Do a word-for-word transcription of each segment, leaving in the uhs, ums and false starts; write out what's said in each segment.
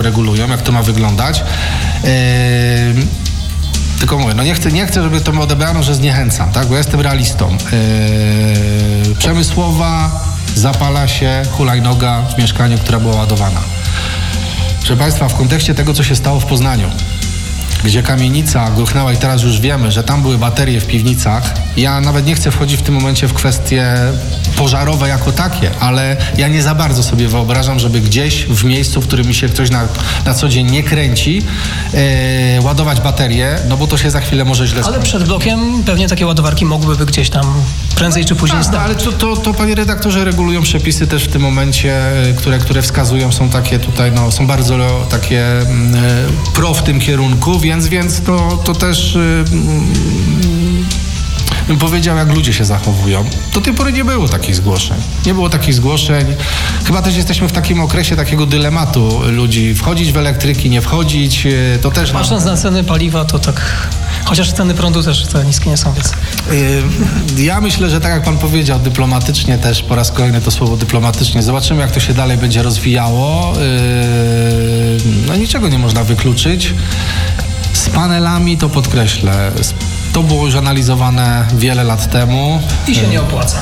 regulują, jak to ma wyglądać. Yy, tylko mówię, no nie chcę, nie chcę, żeby to mi odebrano, że zniechęcam, tak? Bo ja jestem realistą. Yy, Przemysłowa zapala się hulajnoga w mieszkaniu, która była ładowana. Proszę Państwa, w kontekście tego, co się stało w Poznaniu, gdzie kamienica gruchnęła i teraz już wiemy, że tam były baterie w piwnicach. Ja nawet nie chcę wchodzić w tym momencie w kwestie pożarowe jako takie, ale ja nie za bardzo sobie wyobrażam, żeby gdzieś w miejscu, w którym mi się ktoś na, na co dzień nie kręci, e, ładować baterie, no bo to się za chwilę może źle skończyć. Ale przed blokiem pewnie takie ładowarki mogłyby być gdzieś tam prędzej czy później tak, ale to, to, to panie redaktorze regulują przepisy też w tym momencie, które, które wskazują, są takie tutaj, no są bardzo takie e, pro w tym kierunku, więc, więc to, to też e, bym powiedział, jak ludzie się zachowują. Do tej pory nie było takich zgłoszeń. Nie było takich zgłoszeń. Chyba też jesteśmy w takim okresie takiego dylematu ludzi. Wchodzić w elektryki, nie wchodzić, to też... Patrząc na ceny paliwa, to tak... Chociaż ceny prądu też te niskie nie są, więc... Ja myślę, że tak jak pan powiedział, dyplomatycznie też, po raz kolejny to słowo dyplomatycznie, zobaczymy, jak to się dalej będzie rozwijało. No niczego nie można wykluczyć. Z panelami to podkreślę. To było już analizowane wiele lat temu. I się nie opłaca.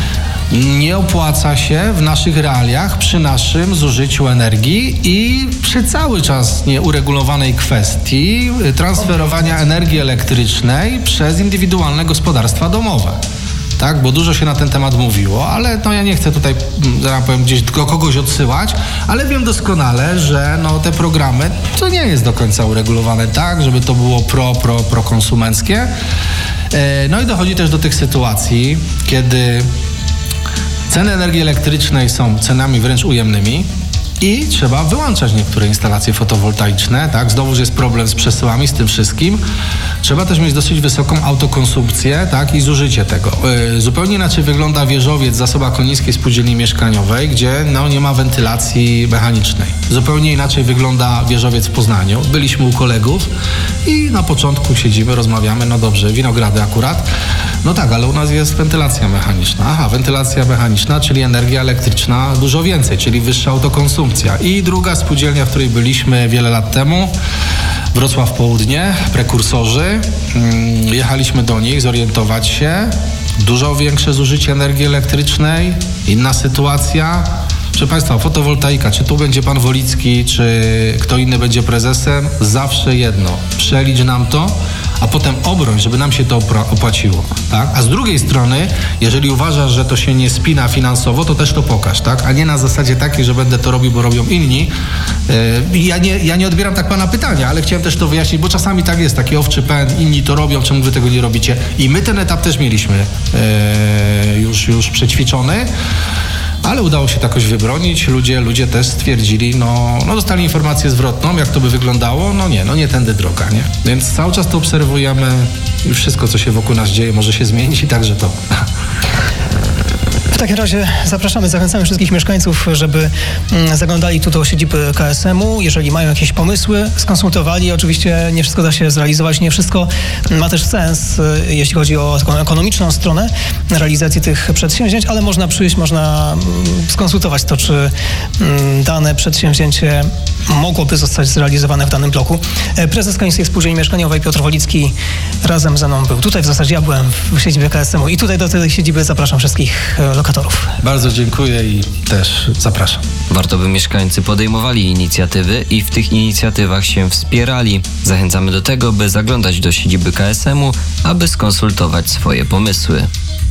Nie opłaca się w naszych realiach, przy naszym zużyciu energii i przy cały czas nieuregulowanej kwestii transferowania energii elektrycznej przez indywidualne gospodarstwa domowe. Tak, bo dużo się na ten temat mówiło, ale no ja nie chcę tutaj, zaraz powiem, gdzieś do kogoś odsyłać, ale wiem doskonale, że no te programy, to nie jest do końca uregulowane tak, żeby to było pro, pro, prokonsumenckie. No i dochodzi też do tych sytuacji, kiedy ceny energii elektrycznej są cenami wręcz ujemnymi i trzeba wyłączać niektóre instalacje fotowoltaiczne, tak? Znowuż jest problem z przesyłami, z tym wszystkim. Trzeba też mieć dosyć wysoką autokonsumpcję, tak? I zużycie tego. Yy, zupełnie inaczej wygląda wieżowiec Zasoba Konińskiej Spółdzielni Mieszkaniowej, gdzie no, nie ma wentylacji mechanicznej. Zupełnie inaczej wygląda wieżowiec w Poznaniu. Byliśmy u kolegów i na początku siedzimy, rozmawiamy, no dobrze, Winogrady akurat. No tak, ale u nas jest wentylacja mechaniczna. Aha, wentylacja mechaniczna, czyli energia elektryczna dużo więcej, czyli wyższa autokonsumpcja. I druga spółdzielnia, w której byliśmy wiele lat temu, Wrocław Południe, prekursorzy. Jechaliśmy do nich zorientować się. Dużo większe zużycie energii elektrycznej, inna sytuacja. Proszę Państwa, fotowoltaika, czy tu będzie pan Wolicki, czy kto inny będzie prezesem, zawsze jedno. Przelicz nam to, a potem obroń, żeby nam się to opłaciło, tak? A z drugiej strony, jeżeli uważasz, że to się nie spina finansowo, to też to pokaż, tak? A nie na zasadzie takiej, że będę to robił, bo robią inni. Yy, ja, nie, ja nie odbieram tak pana pytania, ale chciałem też to wyjaśnić, bo czasami tak jest, taki owczy pęd, inni to robią, czemu wy tego nie robicie? I my ten etap też mieliśmy yy, już, już przećwiczony. Ale udało się to jakoś wybronić. Ludzie, ludzie też stwierdzili, no, no dostali informację zwrotną, jak to by wyglądało. No nie, no nie tędy droga, nie? Więc cały czas to obserwujemy i wszystko, co się wokół nas dzieje, może się zmienić i także to. W takim razie zapraszamy, zachęcamy wszystkich mieszkańców, żeby zaglądali tu do siedziby K S M u. Jeżeli mają jakieś pomysły, skonsultowali. Oczywiście nie wszystko da się zrealizować, nie wszystko ma też sens, jeśli chodzi o taką ekonomiczną stronę realizacji tych przedsięwzięć, ale można przyjść, można skonsultować to, czy dane przedsięwzięcie mogłoby zostać zrealizowane w danym bloku. Prezes Konińskiej Spółdzielni Mieszkaniowej Piotr Wolicki razem ze mną był. Tutaj w zasadzie ja byłem w siedzibie K S M u i tutaj do tej siedziby zapraszam wszystkich lokatorów. Bardzo dziękuję i też zapraszam. Warto, by mieszkańcy podejmowali inicjatywy i w tych inicjatywach się wspierali. Zachęcamy do tego, by zaglądać do siedziby K S M u, aby skonsultować swoje pomysły.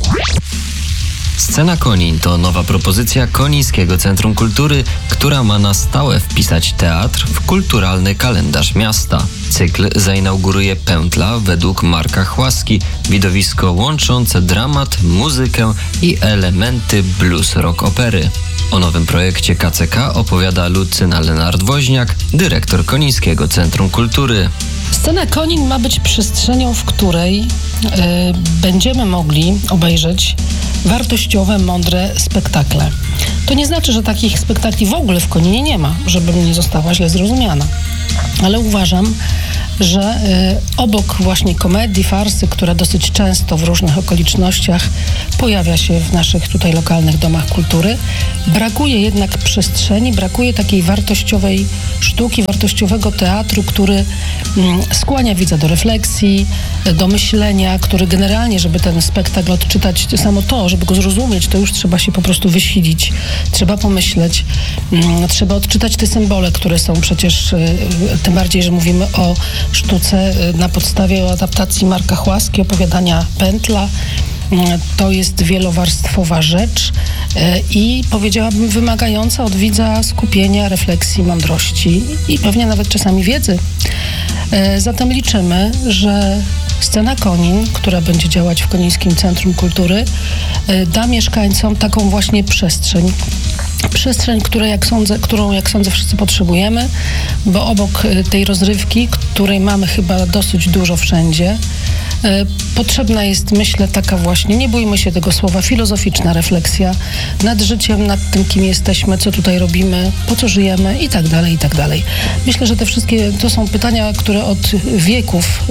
Scena Konin to nowa propozycja Konińskiego Centrum Kultury, która ma na stałe wpisać teatr w kulturalny kalendarz miasta. Cykl zainauguruje Pętla według Marka Chłaski, widowisko łączące dramat, muzykę i elementy blues rock opery. O nowym projekcie K C K opowiada Lucyna Lenart-Woźniak, dyrektor Konińskiego Centrum Kultury. Scena Konin ma być przestrzenią, w której y, będziemy mogli obejrzeć wartościowe, mądre spektakle. To nie znaczy, że takich spektakli w ogóle w Koninie nie ma, żebym nie została źle zrozumiana. Ale uważam, że y, obok właśnie komedii, farsy, która dosyć często w różnych okolicznościach pojawia się w naszych tutaj lokalnych domach kultury, brakuje jednak przestrzeni, brakuje takiej wartościowej sztuki, wartościowego teatru, który mm, skłania widza do refleksji, do myślenia, który generalnie, żeby ten spektakl odczytać, samo to, żeby go zrozumieć, to już trzeba się po prostu wysilić, trzeba pomyśleć, mm, trzeba odczytać te symbole, które są przecież, y, tym bardziej, że mówimy o sztuce y, na podstawie adaptacji Marka Chłaski, opowiadania Pętla. To jest wielowarstwowa rzecz i powiedziałabym wymagająca od widza skupienia, refleksji, mądrości i pewnie nawet czasami wiedzy. Zatem liczymy, że Scena Konin, która będzie działać w Konińskim Centrum Kultury, da mieszkańcom taką właśnie przestrzeń. Przestrzeń, która, jak sądzę, którą, jak sądzę, wszyscy potrzebujemy, bo obok tej rozrywki, której mamy chyba dosyć dużo wszędzie, potrzebna jest, myślę, taka właśnie, nie bójmy się tego słowa, filozoficzna refleksja nad życiem, nad tym, kim jesteśmy, co tutaj robimy, po co żyjemy i tak dalej, i tak dalej. Myślę, że te wszystkie to są pytania, które od wieków,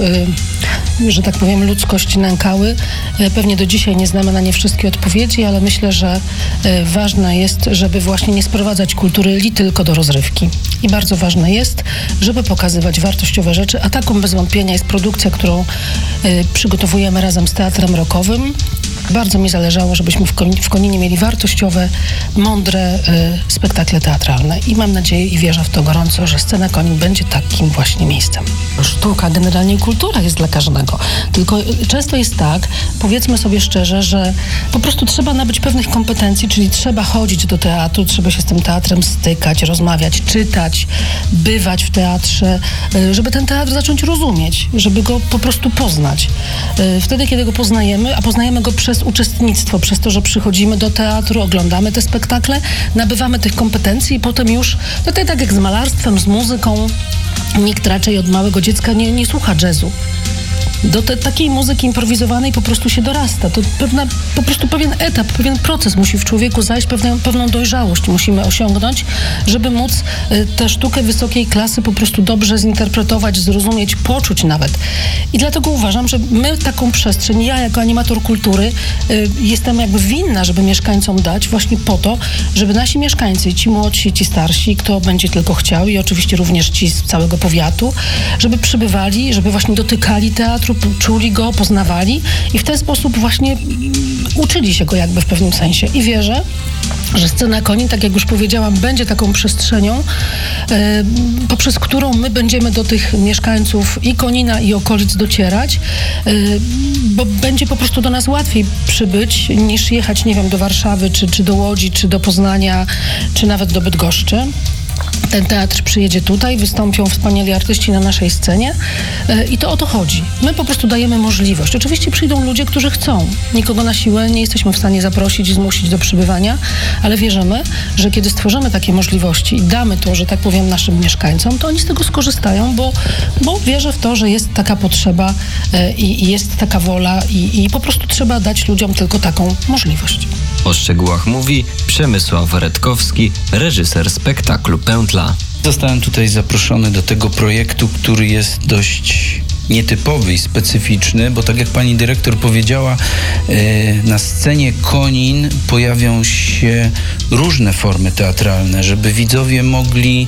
że tak powiem, ludzkość nękały. Pewnie do dzisiaj nie znamy na nie wszystkie odpowiedzi, ale myślę, że ważne jest, żeby właśnie nie sprowadzać kultury li tylko do rozrywki. I bardzo ważne jest, żeby pokazywać wartościowe rzeczy, a taką bez wątpienia jest produkcja, którą przygotowujemy razem z Teatrem Rockowym. Bardzo mi zależało, żebyśmy w, Kon- w Koninie mieli wartościowe, mądre y, spektakle teatralne i mam nadzieję i wierzę w to gorąco, że Scena Konin będzie takim właśnie miejscem. Sztuka, generalnie kultura jest dla każdego. Tylko y, często jest tak, powiedzmy sobie szczerze, że po prostu trzeba nabyć pewnych kompetencji, czyli trzeba chodzić do teatru, trzeba się z tym teatrem stykać, rozmawiać, czytać, bywać w teatrze, y, żeby ten teatr zacząć rozumieć, żeby go po prostu poznać. Y, wtedy, kiedy go poznajemy, a poznajemy go przez uczestnictwo, przez to, że przychodzimy do teatru, oglądamy te spektakle, nabywamy tych kompetencji i potem już, no to tak jak z malarstwem, z muzyką, nikt raczej od małego dziecka nie, nie słucha jazzu. Do te, takiej muzyki improwizowanej po prostu się dorasta. To pewna, po prostu pewien etap, pewien proces musi w człowieku zajść, pewną, pewną dojrzałość musimy osiągnąć, żeby móc y, tę sztukę wysokiej klasy po prostu dobrze zinterpretować, zrozumieć, poczuć nawet. I dlatego uważam, że my taką przestrzeń, ja jako animator kultury y, jestem jakby winna, żeby mieszkańcom dać właśnie po to, żeby nasi mieszkańcy, ci młodsi, ci starsi, kto będzie tylko chciał i oczywiście również ci z całego powiatu, żeby przybywali, żeby właśnie dotykali teatru, czuli go, poznawali i w ten sposób właśnie uczyli się go jakby w pewnym sensie. I wierzę, że Scena Konin, tak jak już powiedziałam, będzie taką przestrzenią, e, poprzez którą my będziemy do tych mieszkańców i Konina, i okolic docierać, e, bo będzie po prostu do nas łatwiej przybyć, niż jechać, nie wiem, do Warszawy, czy, czy do Łodzi, czy do Poznania, czy nawet do Bydgoszczy. Ten teatr przyjedzie tutaj, wystąpią wspaniali artyści na naszej scenie yy, i to o to chodzi. My po prostu dajemy możliwość. Oczywiście przyjdą ludzie, którzy chcą. Nikogo na siłę nie jesteśmy w stanie zaprosić i zmusić do przybywania, ale wierzymy, że kiedy stworzymy takie możliwości i damy to, że tak powiem, naszym mieszkańcom, to oni z tego skorzystają, bo, bo wierzę w to, że jest taka potrzeba yy, i jest taka wola i, i po prostu trzeba dać ludziom tylko taką możliwość. O szczegółach mówi Przemysław Redkowski, reżyser spektaklu Pętla. Zostałem tutaj zaproszony do tego projektu, który jest dość nietypowy i specyficzny, bo tak jak pani dyrektor powiedziała, na scenie Konin pojawią się różne formy teatralne, żeby widzowie mogli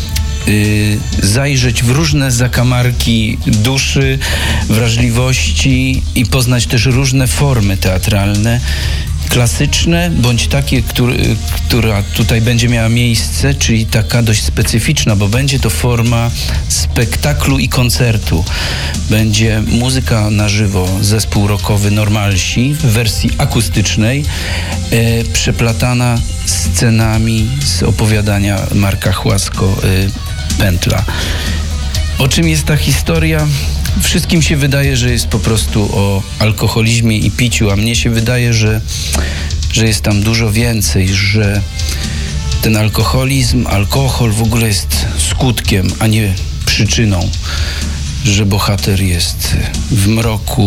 zajrzeć w różne zakamarki duszy, wrażliwości i poznać też różne formy teatralne. Klasyczne, bądź takie, który, która tutaj będzie miała miejsce, czyli taka dość specyficzna, bo będzie to forma spektaklu i koncertu. Będzie muzyka na żywo, zespół rockowy Normalsi w wersji akustycznej, e, przeplatana scenami z opowiadania Marka Chłasko e, Pętla. O czym jest ta historia? Wszystkim się wydaje, że jest po prostu o alkoholizmie i piciu, a mnie się wydaje, że, że jest tam dużo więcej, że ten alkoholizm, alkohol w ogóle jest skutkiem, a nie przyczyną, że bohater jest w mroku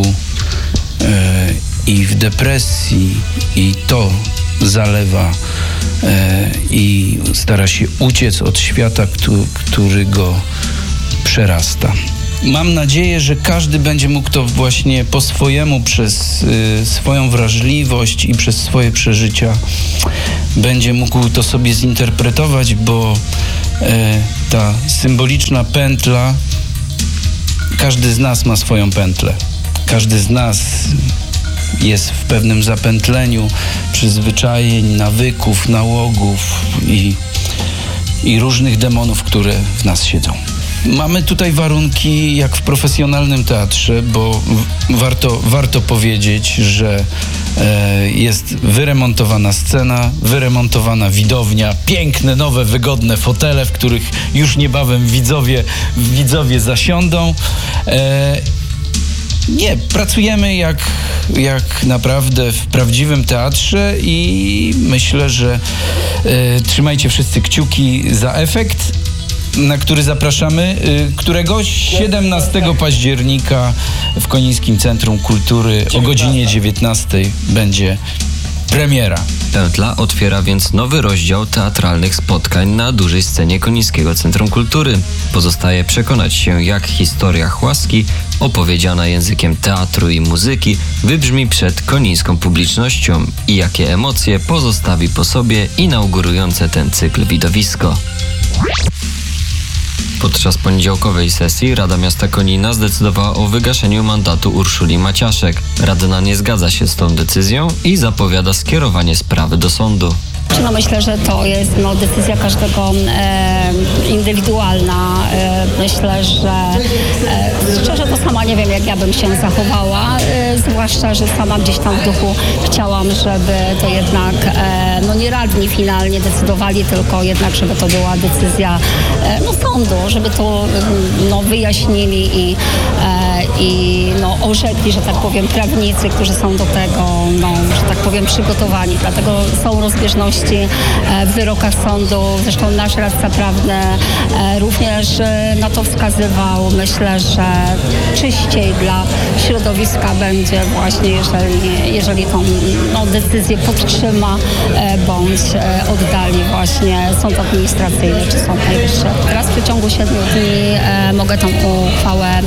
e, i w depresji i to zalewa e, i stara się uciec od świata, który, który go przerasta. mam nadzieję, że każdy będzie mógł to właśnie po swojemu, przez y, swoją wrażliwość i przez swoje przeżycia będzie mógł to sobie zinterpretować, bo y, ta symboliczna pętla, każdy z nas ma swoją pętlę. Każdy z nas jest w pewnym zapętleniu przyzwyczajeń, nawyków, nałogów i, i różnych demonów, które w nas siedzą. Mamy tutaj warunki jak w profesjonalnym teatrze, bo w, warto, warto powiedzieć, że e, jest wyremontowana scena, wyremontowana widownia, piękne, nowe, wygodne fotele, w których już niebawem widzowie, widzowie zasiądą. E, Nie, pracujemy jak, jak naprawdę w prawdziwym teatrze i myślę, że e, trzymajcie wszyscy kciuki za efekt, na który zapraszamy, y, którego siedemnastego października w Konińskim Centrum Kultury o godzinie dziewiętnastej będzie premiera. Pętla otwiera więc nowy rozdział teatralnych spotkań na dużej scenie Konińskiego Centrum Kultury. Pozostaje przekonać się, jak historia Chłaski, opowiedziana językiem teatru i muzyki, wybrzmi przed konińską publicznością i jakie emocje pozostawi po sobie inaugurujące ten cykl widowisko. Podczas poniedziałkowej sesji Rada Miasta Konina zdecydowała o wygaszeniu mandatu Urszuli Maciaszek. Radna nie zgadza się z tą decyzją i zapowiada skierowanie sprawy do sądu. No myślę, że to jest no, decyzja każdego e, indywidualna. E, myślę, że e, szczerze to sama nie wiem, jak ja bym się zachowała, e, zwłaszcza, że sama gdzieś tam w duchu chciałam, żeby to jednak e, no nie radni finalnie decydowali, tylko jednak, żeby to była decyzja e, no, sądu, żeby to no, wyjaśnili i, e, i no, orzekli, że tak powiem, prawnicy, którzy są do tego, no, że tak powiem, przygotowani. Dlatego są rozbieżności w wyrokach sądu. Zresztą nasz radca prawny również na to wskazywał. Myślę, że czyściej dla środowiska będzie właśnie, jeżeli, jeżeli tą no, decyzję podtrzyma bądź oddali właśnie sąd administracyjny czy sąd najwyższy. Teraz w przeciągu siedmiu dni mogę tą uchwałę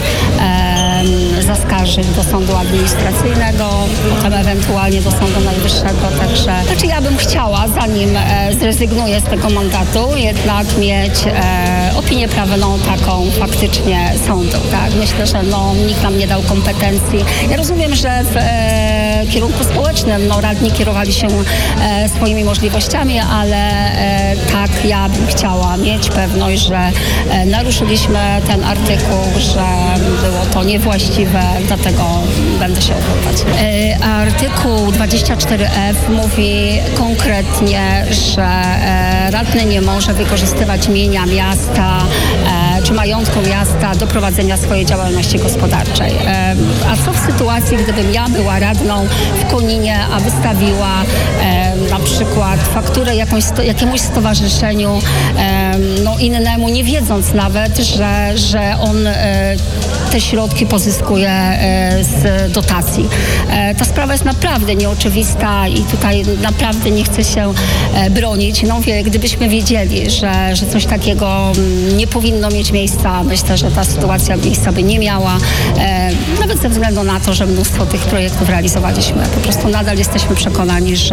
zaskarżyć do sądu administracyjnego, potem ewentualnie do sądu najwyższego. Także znaczy ja bym chciała, zanim e, zrezygnuję z tego mandatu, jednak mieć e, opinię prawną taką faktycznie sądu. Tak? Myślę, że no, nikt nam nie dał kompetencji. Ja rozumiem, że w e, kierunku społecznym no, radni kierowali się e, swoimi możliwościami, ale e, tak ja bym chciała mieć pewność, że e, naruszyliśmy ten artykuł, że było to niewłaściwe, dlatego będę się odwoływać. E, artykuł dwadzieścia cztery F mówi konkretnie, że e, radny nie może wykorzystywać mienia miasta e, czy majątku miasta do prowadzenia swojej działalności gospodarczej. E, a co w sytuacji, gdybym ja była radną w Koninie, a wystawiła e, na przykład fakturę jakąś, jakiemuś stowarzyszeniu e, no innemu, nie wiedząc nawet, że, że on e, te środki pozyskuje e, z dotacji. E, ta sprawa jest naprawdę nieoczywista i tutaj naprawdę nie chcę się e, bronić. No wie, gdybyśmy wiedzieli, że, że coś takiego nie powinno mieć miejsca, myślę, że ta sytuacja miejsca by nie miała. E, nawet ze względu na to, że mnóstwo tych projektów realizowaliśmy. Po prostu nadal jesteśmy przekonani, że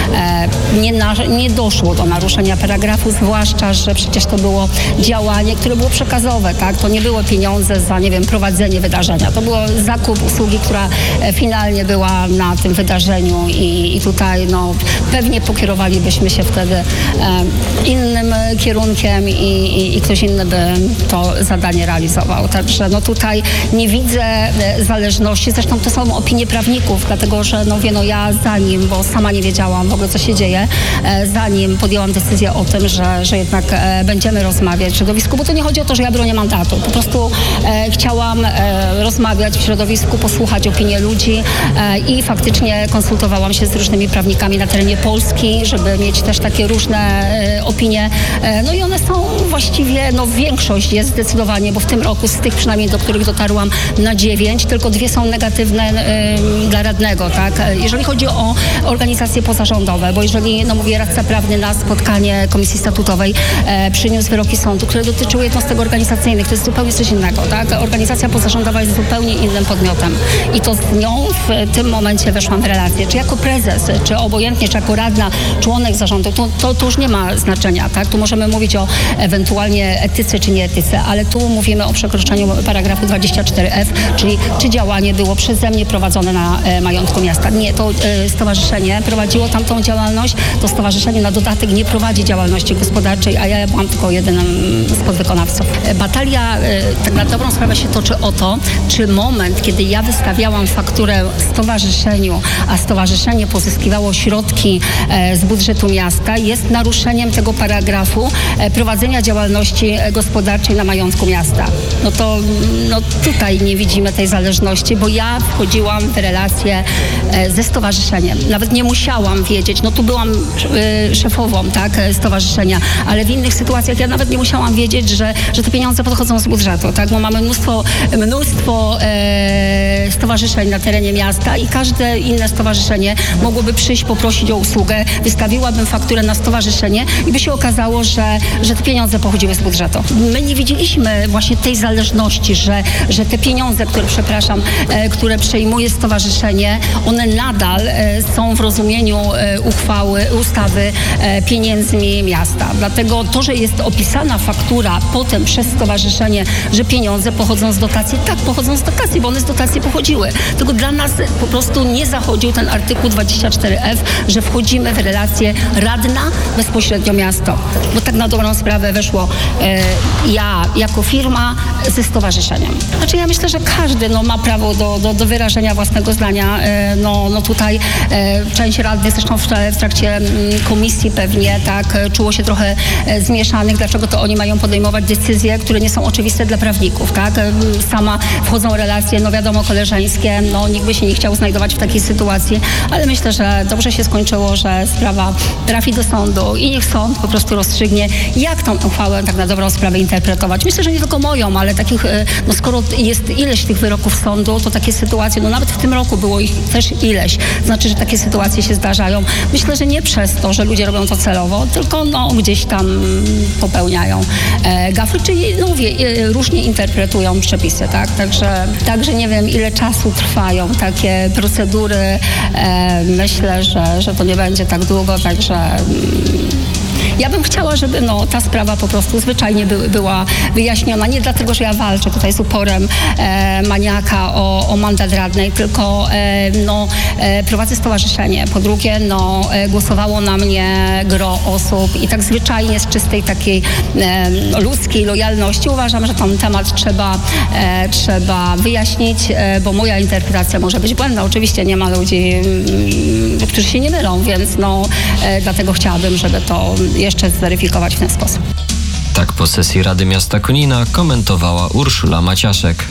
e, nie, na, nie doszło do naruszenia paragrafu, zwłaszcza, że przecież to było działanie, które było przekazowe, tak? To nie było pieniądze za, nie wiem, prowadzenie wydarzenia. To było zakup usługi, która e, finalnie była na tym wydarzeniu i, i tutaj no, pewnie pokierowalibyśmy się wtedy e, innym kierunkiem i, i, i ktoś inny by to zadanie realizował. Także no tutaj nie widzę e, zależności. Zresztą to są opinie prawników, dlatego że no wie, no ja zanim, bo sama nie wiedziałam w ogóle co się dzieje, e, zanim podjęłam decyzję o tym, że, że jednak e, będziemy rozmawiać w środowisku, bo to nie chodzi o to, że ja bronię mandatu. Po prostu e, chciałam e, rozmawiać poszukać w środowisku, posłuchać opinii ludzi e, i faktycznie konsultowałam się z różnymi prawnikami na terenie Polski, żeby mieć też takie różne e, opinie. E, no i one są właściwie, no większość jest zdecydowanie, bo w tym roku z tych przynajmniej, do których dotarłam na dziewięć, tylko dwie są negatywne e, dla radnego, tak? Jeżeli chodzi o organizacje pozarządowe, bo jeżeli, no mówię, radca prawny na spotkanie Komisji Statutowej e, przyniósł wyroki sądu, które dotyczyły jednostek organizacyjnych, to jest zupełnie coś innego, tak? Organizacja pozarządowa jest zupełnie innym podmiotem i to z nią w tym momencie weszłam w relację. Czy jako prezes, czy obojętnie, czy jako radna, członek zarządu, to, to, to już nie ma znaczenia, tak? Tu możemy mówić o ewentualnie etyce, czy nie etyce, ale tu mówimy o przekroczeniu paragrafu dwadzieścia cztery F, czyli czy działanie było przeze mnie prowadzone na e, majątku miasta. Nie, to e, stowarzyszenie prowadziło tamtą działalność, to stowarzyszenie na dodatek nie prowadzi działalności gospodarczej, a ja byłam tylko jedynym z podwykonawców. Batalia e, tak na dobrą sprawę się toczy o to, czy moment, kiedy ja wystawiałam fakturę stowarzyszeniu, a stowarzyszenie pozyskiwało środki e, z budżetu miasta, jest naruszeniem tego paragrafu e, prowadzenia działalności gospodarczej na majątku miasta. No to no tutaj nie widzimy tej zależności, bo ja wchodziłam w relację e, ze stowarzyszeniem. Nawet nie musiałam wiedzieć, no tu byłam e, szefową, tak, stowarzyszenia, ale w innych sytuacjach ja nawet nie musiałam wiedzieć, że, że te pieniądze podchodzą z budżetu, tak, bo mamy mnóstwo, mnóstwo e, stowarzyszeń na terenie miasta i każde inne stowarzyszenie mogłoby przyjść, poprosić o usługę, wystawiłabym fakturę na stowarzyszenie i by się okazało, że, że te pieniądze pochodziły z budżetu. My nie widzieliśmy właśnie tej zależności, że, że te pieniądze, które, przepraszam, e, które przejmuje stowarzyszenie, one nadal e, są w rozumieniu e, uchwały, ustawy e, pieniędzmi miasta. Dlatego to, że jest opisana faktura potem przez stowarzyszenie, że pieniądze pochodzą z dotacji, tak, pochodzą z dotacji, bo one z dotacji pochodziły. Tylko dla nas po prostu nie zachodził ten artykuł dwadzieścia cztery F, że wchodzimy w relację radna bezpośrednio miasto. Bo tak na dobrą sprawę weszło e, ja jako firma ze stowarzyszeniem. Znaczy ja myślę, że każdy no, ma prawo do, do, do wyrażenia własnego zdania. E, no, no tutaj e, część radnych, zresztą w, w trakcie m, komisji pewnie tak czuło się trochę e, zmieszanych, dlaczego to oni mają podejmować decyzje, które nie są oczywiste dla prawników, tak? E, sama wchodzą relacje, no wiadomo, koleżeńskie, no nikt by się nie chciał znajdować w takiej sytuacji, ale myślę, że dobrze się skończyło, że sprawa trafi do sądu i niech sąd po prostu rozstrzygnie, jak tą uchwałę tak na dobrą sprawę interpretować. Myślę, że nie tylko moją, ale takich, no skoro jest ileś tych wyroków sądu, to takie sytuacje, no nawet w tym roku było ich też ileś. Znaczy, że takie sytuacje się zdarzają. Myślę, że nie przez to, że ludzie robią to celowo, tylko no gdzieś tam popełniają e, gafy, czyli no mówię, e, różnie interpretują przepisy, tak? Także, także nie wiem, ile czasu trwają takie procedury. E, myślę, że, że to nie będzie tak długo, także mm, ja bym chciała, żeby no, ta sprawa po prostu zwyczajnie by, była wyjaśniona. Nie dlatego, że ja walczę tutaj z uporem e, maniaka o, o mandat radnej, tylko e, no, e, prowadzę stowarzyszenie. Po drugie, no, e, głosowało na mnie gro osób i tak zwyczajnie z czystej takiej e, ludzkiej lojalności uważam, że ten temat trzeba, e, trzeba wyjaśnić, e, bo moja interpretacja może być błędna. Oczywiście nie ma ludzi, m, którzy się nie mylą, więc no, e, dlatego chciałabym, żeby to jeszcze zweryfikować w ten sposób. Tak po sesji Rady Miasta Konina komentowała Urszula Maciaszek.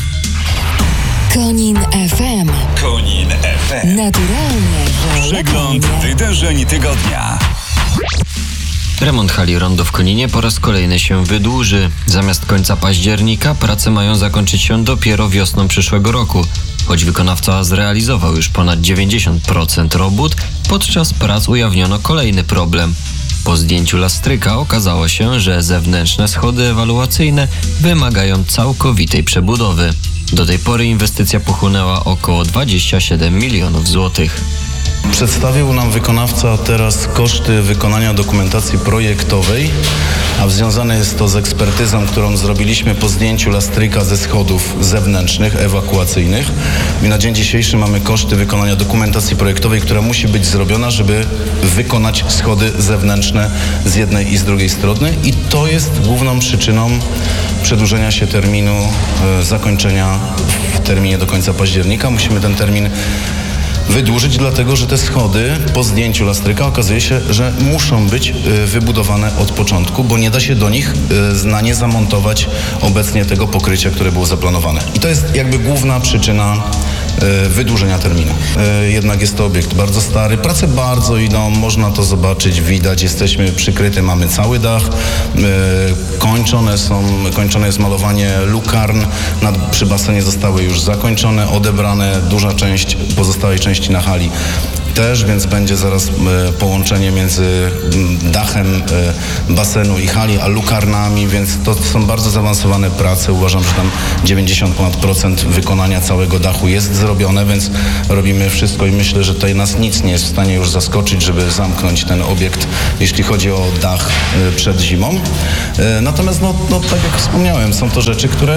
Konin F M. Konin F M. Naturalnie, że Przegląd lepiej. wydarzeń tygodnia. Remont hali Rondo w Koninie po raz kolejny się wydłuży. Zamiast końca października prace mają zakończyć się dopiero wiosną przyszłego roku. Choć wykonawca zrealizował już ponad dziewięćdziesiąt procent robót, podczas prac ujawniono kolejny problem. Po zdjęciu lastryka okazało się, że zewnętrzne schody ewaluacyjne wymagają całkowitej przebudowy. Do tej pory inwestycja pochłonęła około dwadzieścia siedem milionów złotych. Przedstawił nam wykonawca teraz koszty wykonania dokumentacji projektowej, a związane jest to z ekspertyzą, którą zrobiliśmy po zdjęciu lastryka ze schodów zewnętrznych, ewakuacyjnych. I na dzień dzisiejszy mamy koszty wykonania dokumentacji projektowej, która musi być zrobiona, żeby wykonać schody zewnętrzne z jednej i z drugiej strony. I to jest główną przyczyną przedłużenia się terminu e, zakończenia w terminie do końca października. Musimy ten termin wydłużyć, dlatego że te schody po zdjęciu lastryka okazuje się, że muszą być wybudowane od początku, bo nie da się do nich na nie zamontować obecnie tego pokrycia, które było zaplanowane. I to jest jakby główna przyczyna wydłużenia terminu. Jednak jest to obiekt bardzo stary, prace bardzo idą, można to zobaczyć, widać, jesteśmy przykryty, mamy cały dach, kończone są, kończone jest malowanie lukarn, nad, przy basenie zostały już zakończone, odebrane, duża część pozostałej części na hali też, więc będzie zaraz e, połączenie między m, dachem e, basenu i hali, a lukarnami, więc to są bardzo zaawansowane prace. Uważam, że tam dziewięćdziesiąt ponad procent wykonania całego dachu jest zrobione, więc robimy wszystko i myślę, że tutaj nas nic nie jest w stanie już zaskoczyć, żeby zamknąć ten obiekt, jeśli chodzi o dach e, przed zimą. E, natomiast, no, no, tak jak wspomniałem, są to rzeczy, które,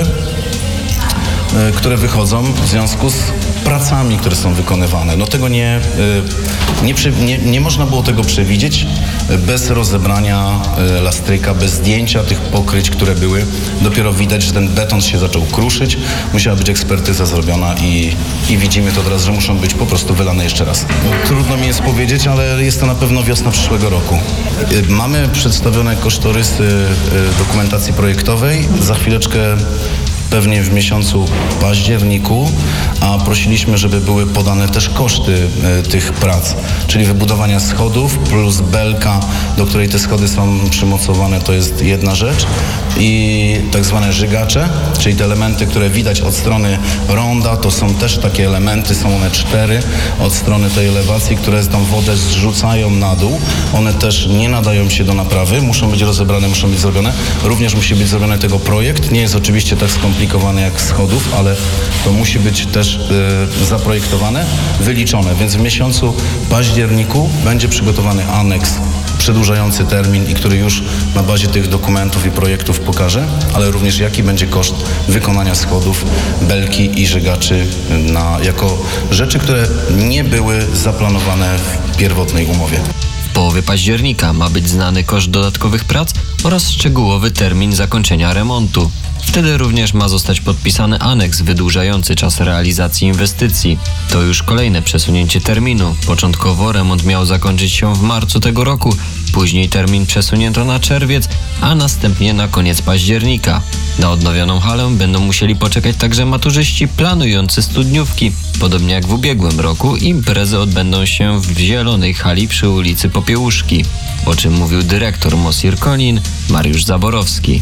e, które wychodzą w związku z pracami, które są wykonywane. No tego nie, nie, nie, nie można było tego przewidzieć bez rozebrania lastryka, bez zdjęcia tych pokryć, które były. Dopiero widać, że ten beton się zaczął kruszyć. Musiała być ekspertyza zrobiona i, i widzimy to teraz, że muszą być po prostu wylane jeszcze raz. Trudno mi jest powiedzieć, ale jest to na pewno wiosna przyszłego roku. Mamy przedstawione kosztorysy dokumentacji projektowej. Za chwileczkę pewnie w miesiącu październiku, a prosiliśmy, żeby były podane też koszty e, tych prac, czyli wybudowania schodów plus belka, do której te schody są przymocowane, to jest jedna rzecz, i tak zwane żygacze, czyli te elementy, które widać od strony ronda, to są też takie elementy, są one cztery od strony tej elewacji, które tą wodę zrzucają na dół. One też nie nadają się do naprawy, muszą być rozebrane, muszą być zrobione. Również musi być zrobiony tego projekt. Nie jest oczywiście tak skomplikowane jak schodów, ale to musi być też y, zaprojektowane, wyliczone, więc w miesiącu październiku będzie przygotowany aneks przedłużający termin i który już na bazie tych dokumentów i projektów pokaże, ale również jaki będzie koszt wykonania schodów, belki i żygaczy na, jako rzeczy, które nie były zaplanowane w pierwotnej umowie. W połowie października ma być znany koszt dodatkowych prac oraz szczegółowy termin zakończenia remontu. Wtedy również ma zostać podpisany aneks wydłużający czas realizacji inwestycji. To już kolejne przesunięcie terminu. Początkowo remont miał zakończyć się w marcu tego roku, później termin przesunięto na czerwiec, a następnie na koniec października. Na odnowioną halę będą musieli poczekać także maturzyści planujący studniówki. Podobnie jak w ubiegłym roku, imprezy odbędą się w zielonej hali przy ulicy Popiełuszki, o czym mówił dyrektor Mosir Konin Mariusz Zaborowski.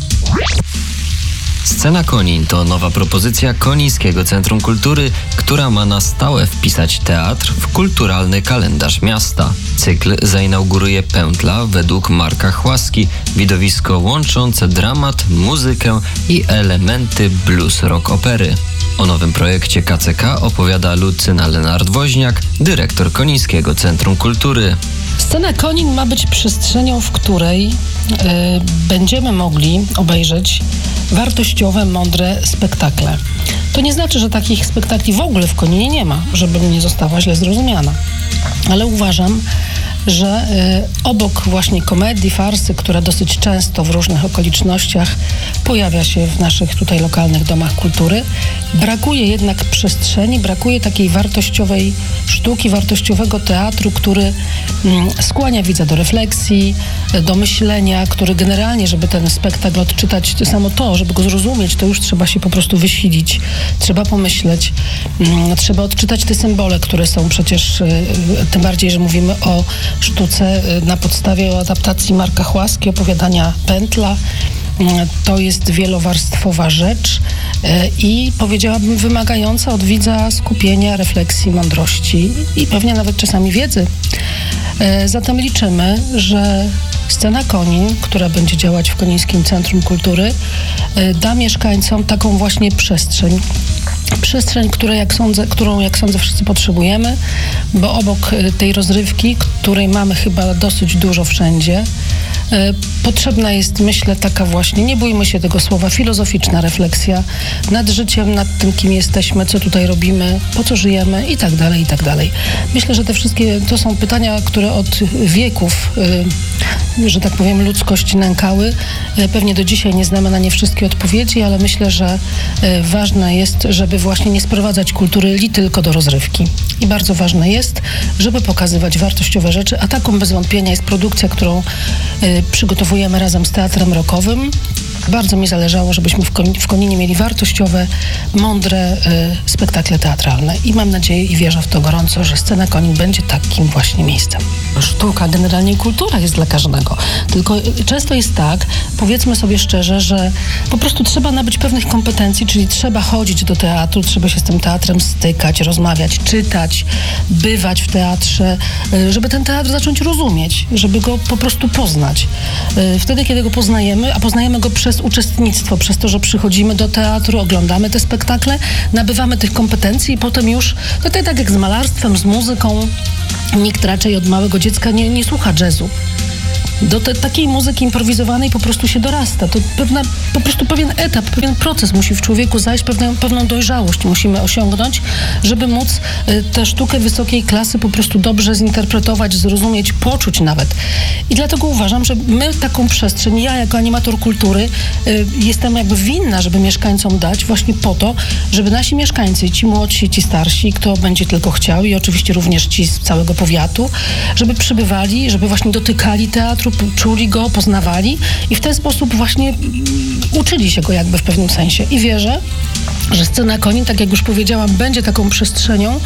Scena Konin to nowa propozycja Konińskiego Centrum Kultury, która ma na stałe wpisać teatr w kulturalny kalendarz miasta. Cykl zainauguruje Pętla według Marka Chłaski, widowisko łączące dramat, muzykę i elementy blues rock opery. O nowym projekcie K C K opowiada Lucyna Lenart-Woźniak, dyrektor Konińskiego Centrum Kultury. Scena Konin ma być przestrzenią, w której y, będziemy mogli obejrzeć wartościowe, mądre spektakle. To nie znaczy, że takich spektakli w ogóle w Koninie nie ma, żeby nie została źle zrozumiana. Ale uważam, że y, obok właśnie komedii, farsy, która dosyć często w różnych okolicznościach pojawia się w naszych tutaj lokalnych domach kultury, brakuje jednak przestrzeni, brakuje takiej wartościowej sztuki, wartościowego teatru, który y, skłania widza do refleksji, y, do myślenia, który generalnie, żeby ten spektakl odczytać, to samo to, żeby go zrozumieć, to już trzeba się po prostu wysilić, trzeba pomyśleć, y, trzeba odczytać te symbole, które są przecież, y, tym bardziej, że mówimy o sztuce na podstawie adaptacji Marka Chłaski, opowiadania Pętla. To jest wielowarstwowa rzecz i powiedziałabym wymagająca od widza skupienia, refleksji, mądrości i pewnie nawet czasami wiedzy. Zatem liczymy, że Scena Konin, która będzie działać w Konińskim Centrum Kultury, da mieszkańcom taką właśnie przestrzeń. Przestrzeń, które jak sądzę, którą, jak sądzę, wszyscy potrzebujemy, bo obok tej rozrywki, której mamy chyba dosyć dużo wszędzie, e, potrzebna jest, myślę, taka właśnie, nie bójmy się tego słowa, filozoficzna refleksja nad życiem, nad tym, kim jesteśmy, co tutaj robimy, po co żyjemy i tak dalej, i tak dalej. Myślę, że te wszystkie, to są pytania, które od wieków, e, że tak powiem, ludzkość nękały. E, pewnie do dzisiaj nie znamy na nie wszystkie odpowiedzi, ale myślę, że e, ważne jest, żeby właśnie nie sprowadzać kultury li tylko do rozrywki. I bardzo ważne jest, żeby pokazywać wartościowe rzeczy, a taką bez wątpienia jest produkcja, którą y, przygotowujemy razem z Teatrem Rockowym. Bardzo mi zależało, żebyśmy w, Kon- w Koninie mieli wartościowe, mądre y, spektakle teatralne. I mam nadzieję i wierzę w to gorąco, że Scena Konin będzie takim właśnie miejscem. Sztuka, generalnie kultura jest dla każdego. Tylko y, często jest tak, powiedzmy sobie szczerze, że po prostu trzeba nabyć pewnych kompetencji, czyli trzeba chodzić do teatru, trzeba się z tym teatrem stykać, rozmawiać, czytać, bywać w teatrze, y, żeby ten teatr zacząć rozumieć, żeby go po prostu poznać. Y, wtedy, kiedy go poznajemy, a poznajemy go przez uczestnictwo, przez to, że przychodzimy do teatru, oglądamy te spektakle, nabywamy tych kompetencji i potem już, no to tak jak z malarstwem, z muzyką, nikt raczej od małego dziecka nie, nie słucha jazzu. Do te, takiej muzyki improwizowanej po prostu się dorasta. To pewna, po prostu pewien etap, pewien proces musi w człowieku zajść, pewną, pewną dojrzałość musimy osiągnąć, żeby móc y, tę sztukę wysokiej klasy po prostu dobrze zinterpretować, zrozumieć, poczuć nawet. I dlatego uważam, że my taką przestrzeń, ja jako animator kultury y, jestem jakby winna, żeby mieszkańcom dać właśnie po to, żeby nasi mieszkańcy, ci młodsi, ci starsi, kto będzie tylko chciał i oczywiście również ci z całego powiatu, żeby przybywali, żeby właśnie dotykali teatru, czuli go, poznawali i w ten sposób właśnie uczyli się go jakby w pewnym sensie. I wierzę, że Scena Konin, tak jak już powiedziałam, będzie taką przestrzenią,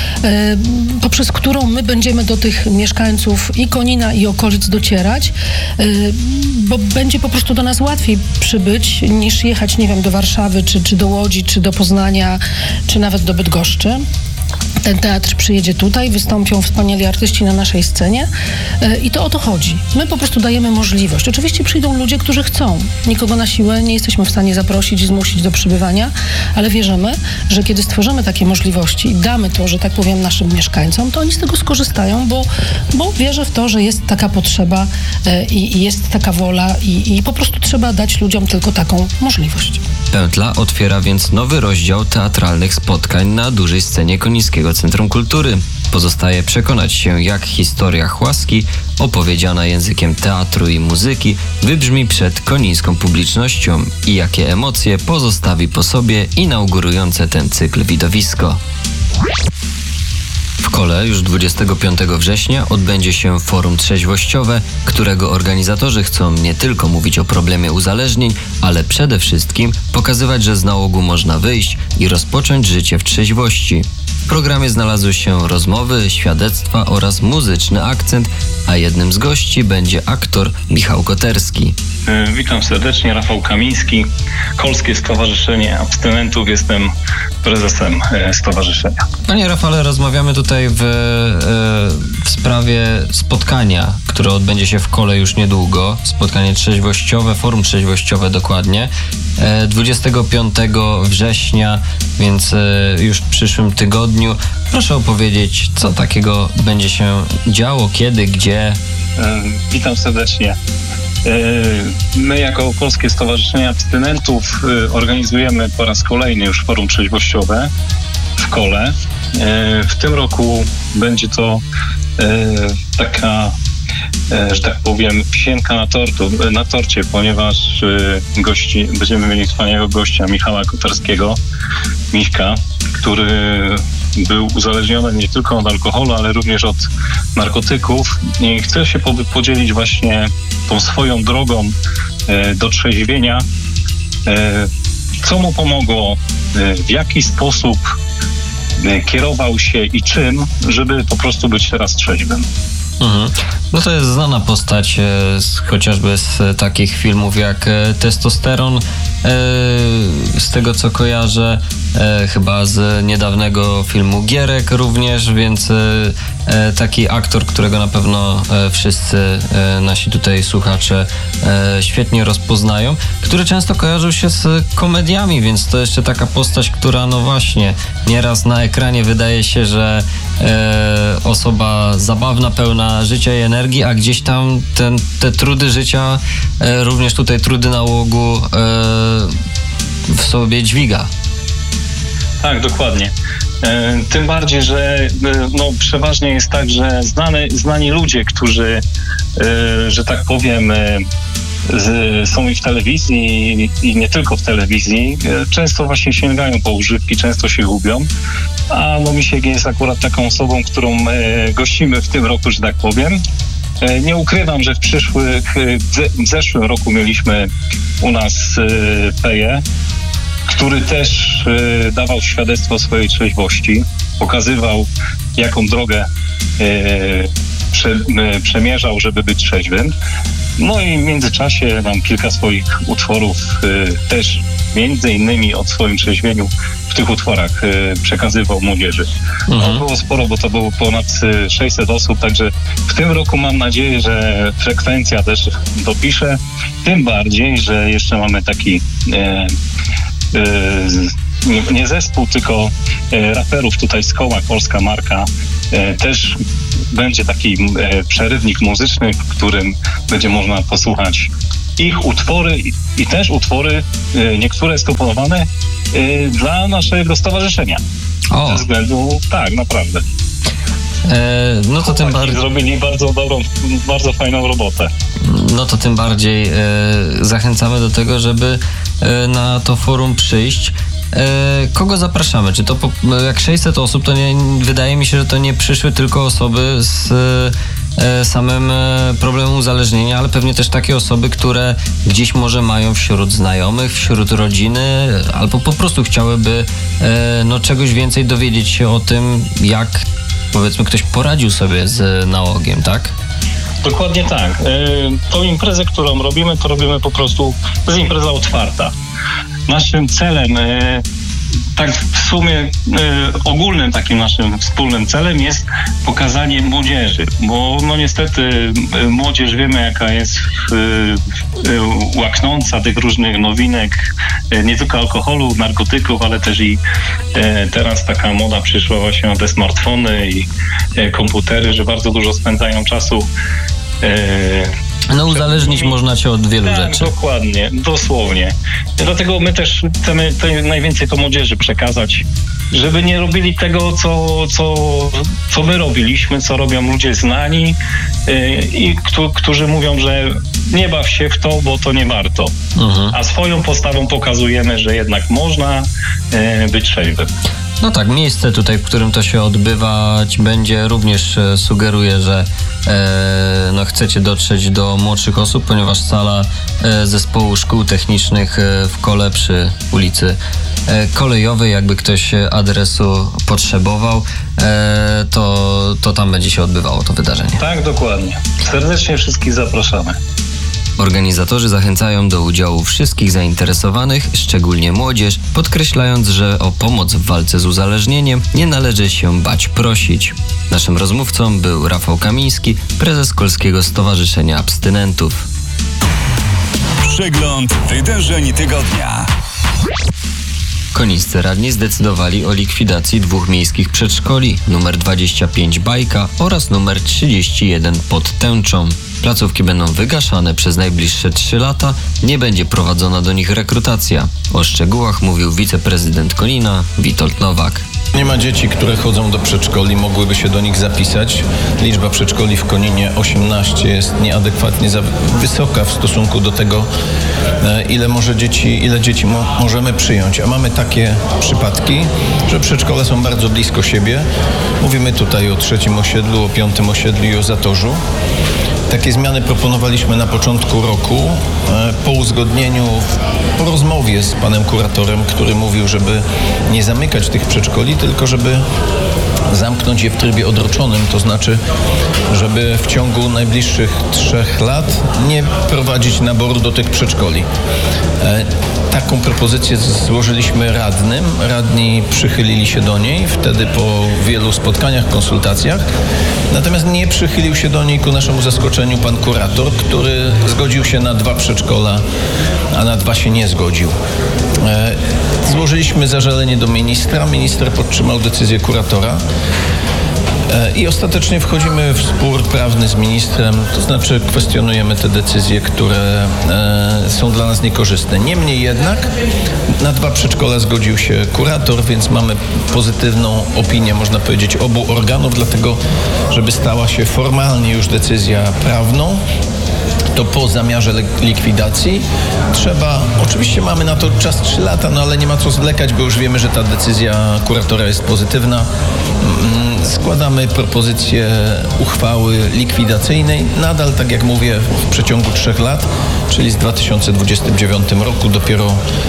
e, poprzez którą my będziemy do tych mieszkańców i Konina, i okolic docierać, e, bo będzie po prostu do nas łatwiej przybyć, niż jechać, nie wiem, do Warszawy, czy, czy do Łodzi, czy do Poznania, czy nawet do Bydgoszczy. Ten teatr przyjedzie tutaj, wystąpią wspaniali artyści na naszej scenie yy, i to o to chodzi. My po prostu dajemy możliwość. Oczywiście przyjdą ludzie, którzy chcą. Nikogo na siłę nie jesteśmy w stanie zaprosić i zmusić do przybywania, ale wierzymy, że kiedy stworzymy takie możliwości i damy to, że tak powiem, naszym mieszkańcom, to oni z tego skorzystają, bo, bo wierzę w to, że jest taka potrzeba yy, i jest taka wola i, i po prostu trzeba dać ludziom tylko taką możliwość. Pętla otwiera więc nowy rozdział teatralnych spotkań na dużej scenie Konińskiego Centrum Kultury. Pozostaje przekonać się, jak historia Chłaski, opowiedziana językiem teatru i muzyki, wybrzmi przed konińską publicznością i jakie emocje pozostawi po sobie inaugurujące ten cykl widowisko. W Kole już dwudziestego piątego września odbędzie się forum trzeźwościowe, którego organizatorzy chcą nie tylko mówić o problemie uzależnień, ale przede wszystkim pokazywać, że z nałogu można wyjść i rozpocząć życie w trzeźwości. W programie znalazły się rozmowy, świadectwa oraz muzyczny akcent, a jednym z gości będzie aktor Michał Koterski. Witam serdecznie, Rafał Kamiński, Kolskie Stowarzyszenie Abstynentów, jestem prezesem stowarzyszenia. Panie Rafale, rozmawiamy tutaj w, w sprawie spotkania, które odbędzie się w Kole już niedługo. Spotkanie trzeźwościowe, forum trzeźwościowe dokładnie, dwudziestego piątego września, więc już w przyszłym tygodniu. Proszę opowiedzieć, co takiego będzie się działo, kiedy, gdzie? Witam serdecznie. My jako Polskie Stowarzyszenie Abstynentów organizujemy po raz kolejny już forum trzeźwościowe w Kole. W tym roku będzie to taka, że tak powiem, psienka na, tortu, na torcie, ponieważ gości, będziemy mieli wspaniałego gościa Michała Koterskiego, Michka, który był uzależniony nie tylko od alkoholu, ale również od narkotyków i chce się podzielić właśnie tą swoją drogą e, do trzeźwienia, e, co mu pomogło, e, w jaki sposób e, kierował się i czym, żeby po prostu być teraz trzeźwym. Mhm. No to jest znana postać, e, z, chociażby z takich filmów jak e, Testosteron, e, z tego co kojarzę, e, chyba z niedawnego filmu Gierek również, więc e, e, taki aktor, którego na pewno e, wszyscy e, nasi tutaj słuchacze e, świetnie rozpoznają, który często kojarzył się z komediami, więc to jeszcze taka postać, która no właśnie nieraz na ekranie wydaje się, że e, osoba zabawna, pełna życia i energii, a gdzieś tam ten, te trudy życia, e, również tutaj trudy nałogu e, w sobie dźwiga. Tak, dokładnie. E, tym bardziej, że e, no, przeważnie jest tak, że znane, znani ludzie, którzy, e, że tak powiem, e, z, są i w telewizji i, i nie tylko w telewizji, e, często właśnie sięgają po używki, często się gubią. A no Misiek jest akurat taką osobą, którą e, gościmy w tym roku, że tak powiem. E, nie ukrywam, że w przyszłych, e, w zeszłym roku mieliśmy u nas e, Peję, który też e, dawał świadectwo swojej trzeźwości, pokazywał, jaką drogę e, prze, e, przemierzał, żeby być trzeźwym. No i w międzyczasie nam kilka swoich utworów e, też między innymi o swoim trzeźwieniu w tych utworach e, przekazywał młodzieży. Mhm. No, było sporo, bo to było ponad sześćset osób, także w tym roku mam nadzieję, że frekwencja też dopisze, tym bardziej, że jeszcze mamy taki e, Nie, nie zespół, tylko e, raperów tutaj z koła, polska marka. E, też będzie taki e, przerywnik muzyczny, w którym będzie można posłuchać ich utwory i, i też utwory, e, niektóre skomponowane e, dla naszego stowarzyszenia. O. Ze względu, tak, naprawdę. E, no to tym bardziej. Zrobili bardzo dobrą, bardzo fajną robotę. No to tym bardziej e, zachęcamy do tego, żeby e, na to forum przyjść. E, kogo zapraszamy? Czy to po, jak sześćset osób, to nie, wydaje mi się, że to nie przyszły tylko osoby z e, samym e, problemem uzależnienia, ale pewnie też takie osoby, które gdzieś może mają wśród znajomych, wśród rodziny, albo po prostu chciałyby e, no, czegoś więcej dowiedzieć się o tym, jak powiedzmy ktoś poradził sobie z nałogiem, tak? Dokładnie tak. Tą imprezę, którą robimy, to robimy po prostu, to jest impreza otwarta. Naszym celem, tak w sumie ogólnym takim naszym wspólnym celem jest pokazanie młodzieży, bo no niestety młodzież wiemy jaka jest łaknąca tych różnych nowinek, nie tylko alkoholu, narkotyków, ale też i teraz taka moda przyszła właśnie na te smartfony i komputery, że bardzo dużo spędzają czasu. No uzależnić można cię od wielu tak, rzeczy. Dokładnie, dosłownie. Dlatego my też chcemy najwięcej to młodzieży przekazać, żeby nie robili tego, co, co, co my robiliśmy, co robią ludzie znani yy, i któ- którzy mówią, że nie baw się w to, bo to nie warto. Mhm. A swoją postawą pokazujemy, że jednak można yy, być trzeźwym. No tak, miejsce tutaj, w którym to się odbywać będzie, również e, sugeruję, że e, no, chcecie dotrzeć do młodszych osób, ponieważ sala e, zespołu szkół technicznych e, w Kole przy ulicy e, Kolejowej, jakby ktoś adresu potrzebował, e, to, to tam będzie się odbywało to wydarzenie. Tak, dokładnie. Serdecznie wszystkich zapraszamy. Organizatorzy zachęcają do udziału wszystkich zainteresowanych, szczególnie młodzież, podkreślając, że o pomoc w walce z uzależnieniem nie należy się bać prosić. Naszym rozmówcą był Rafał Kamiński, prezes Kolskiego Stowarzyszenia Abstynentów. Przegląd wydarzeń tygodnia. Konińscy radni zdecydowali o likwidacji dwóch miejskich przedszkoli, numer dwadzieścia pięć Bajka oraz numer trzydzieści jeden pod Tęczą. Placówki będą wygaszane przez najbliższe trzy lata, nie będzie prowadzona do nich rekrutacja. O szczegółach mówił wiceprezydent Konina Witold Nowak. Nie ma dzieci, które chodzą do przedszkoli, mogłyby się do nich zapisać. Liczba przedszkoli w Koninie osiemnaście jest nieadekwatnie za wysoka w stosunku do tego, ile może dzieci, ile dzieci mo- możemy przyjąć. A mamy takie przypadki, że przedszkole są bardzo blisko siebie. Mówimy tutaj o trzecim osiedlu, o piątym osiedlu i o Zatorzu. Takie zmiany proponowaliśmy na początku roku, po uzgodnieniu, po rozmowie z panem kuratorem, który mówił, żeby nie zamykać tych przedszkoli, tylko żeby zamknąć je w trybie odroczonym, to znaczy, żeby w ciągu najbliższych trzech lat nie prowadzić naboru do tych przedszkoli. Taką propozycję złożyliśmy radnym. Radni przychylili się do niej wtedy po wielu spotkaniach, konsultacjach. Natomiast nie przychylił się do niej ku naszemu zaskoczeniu pan kurator, który zgodził się na dwa przedszkola, a na dwa się nie zgodził. Złożyliśmy zażalenie do ministra. Minister podtrzymał decyzję kuratora. I ostatecznie wchodzimy w spór prawny z ministrem, to znaczy kwestionujemy te decyzje, które są dla nas niekorzystne. Niemniej jednak na dwa przedszkola zgodził się kurator, więc mamy pozytywną opinię, można powiedzieć, obu organów, dlatego żeby stała się formalnie już decyzja prawną, to po zamiarze likwidacji trzeba, oczywiście mamy na to czas trzy lata, no ale nie ma co zwlekać, bo już wiemy, że ta decyzja kuratora jest pozytywna. Składamy propozycję uchwały likwidacyjnej, nadal, tak jak mówię, w przeciągu trzech lat, czyli z dwa tysiące dwudziestym dziewiątym roku dopiero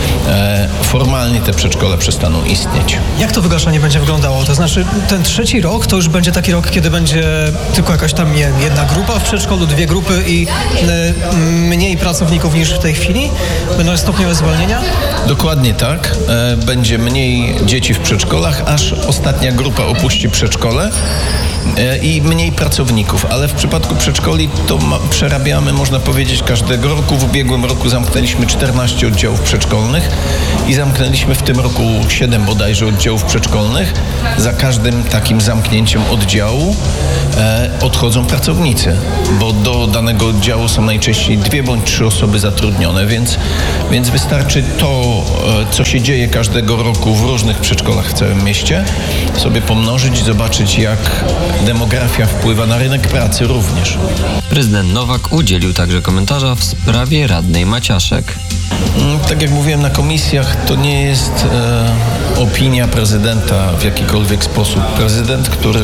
e, formalnie te przedszkole przestaną istnieć. Jak to wygaszanie będzie wyglądało? To znaczy ten trzeci rok to już będzie taki rok, kiedy będzie tylko jakaś tam nie wiem, jedna grupa w przedszkolu, dwie grupy i e, mniej pracowników niż w tej chwili? Będą stopniowe zwolnienia? Dokładnie tak. E, będzie mniej dzieci w przedszkolach, aż ostatnia grupa opuści przedszkole e, i mniej pracowników, ale w przypadku przedszkoli to ma, przerabiamy, można powiedzieć, każdego roku. W ubiegłym roku zamknęliśmy czternaście oddziałów przedszkolnych i zamknęliśmy w tym roku siedem bodajże oddziałów przedszkolnych. Za każdym takim zamknięciem oddziału e, odchodzą pracownicy, bo do danego oddziału są najczęściej dwie bądź trzy osoby zatrudnione, więc, więc wystarczy to, e, co się dzieje każdego roku w różnych przedszkolach w całym mieście, sobie pomnożyć, zobaczyć, jak demografia wpływa na rynek pracy również. Prezydent Nowak udzielił także komentarza w sprawie radnej Maciaszek. Tak jak mówiłem na komisjach, to nie jest e, opinia prezydenta w jakikolwiek sposób. Prezydent, który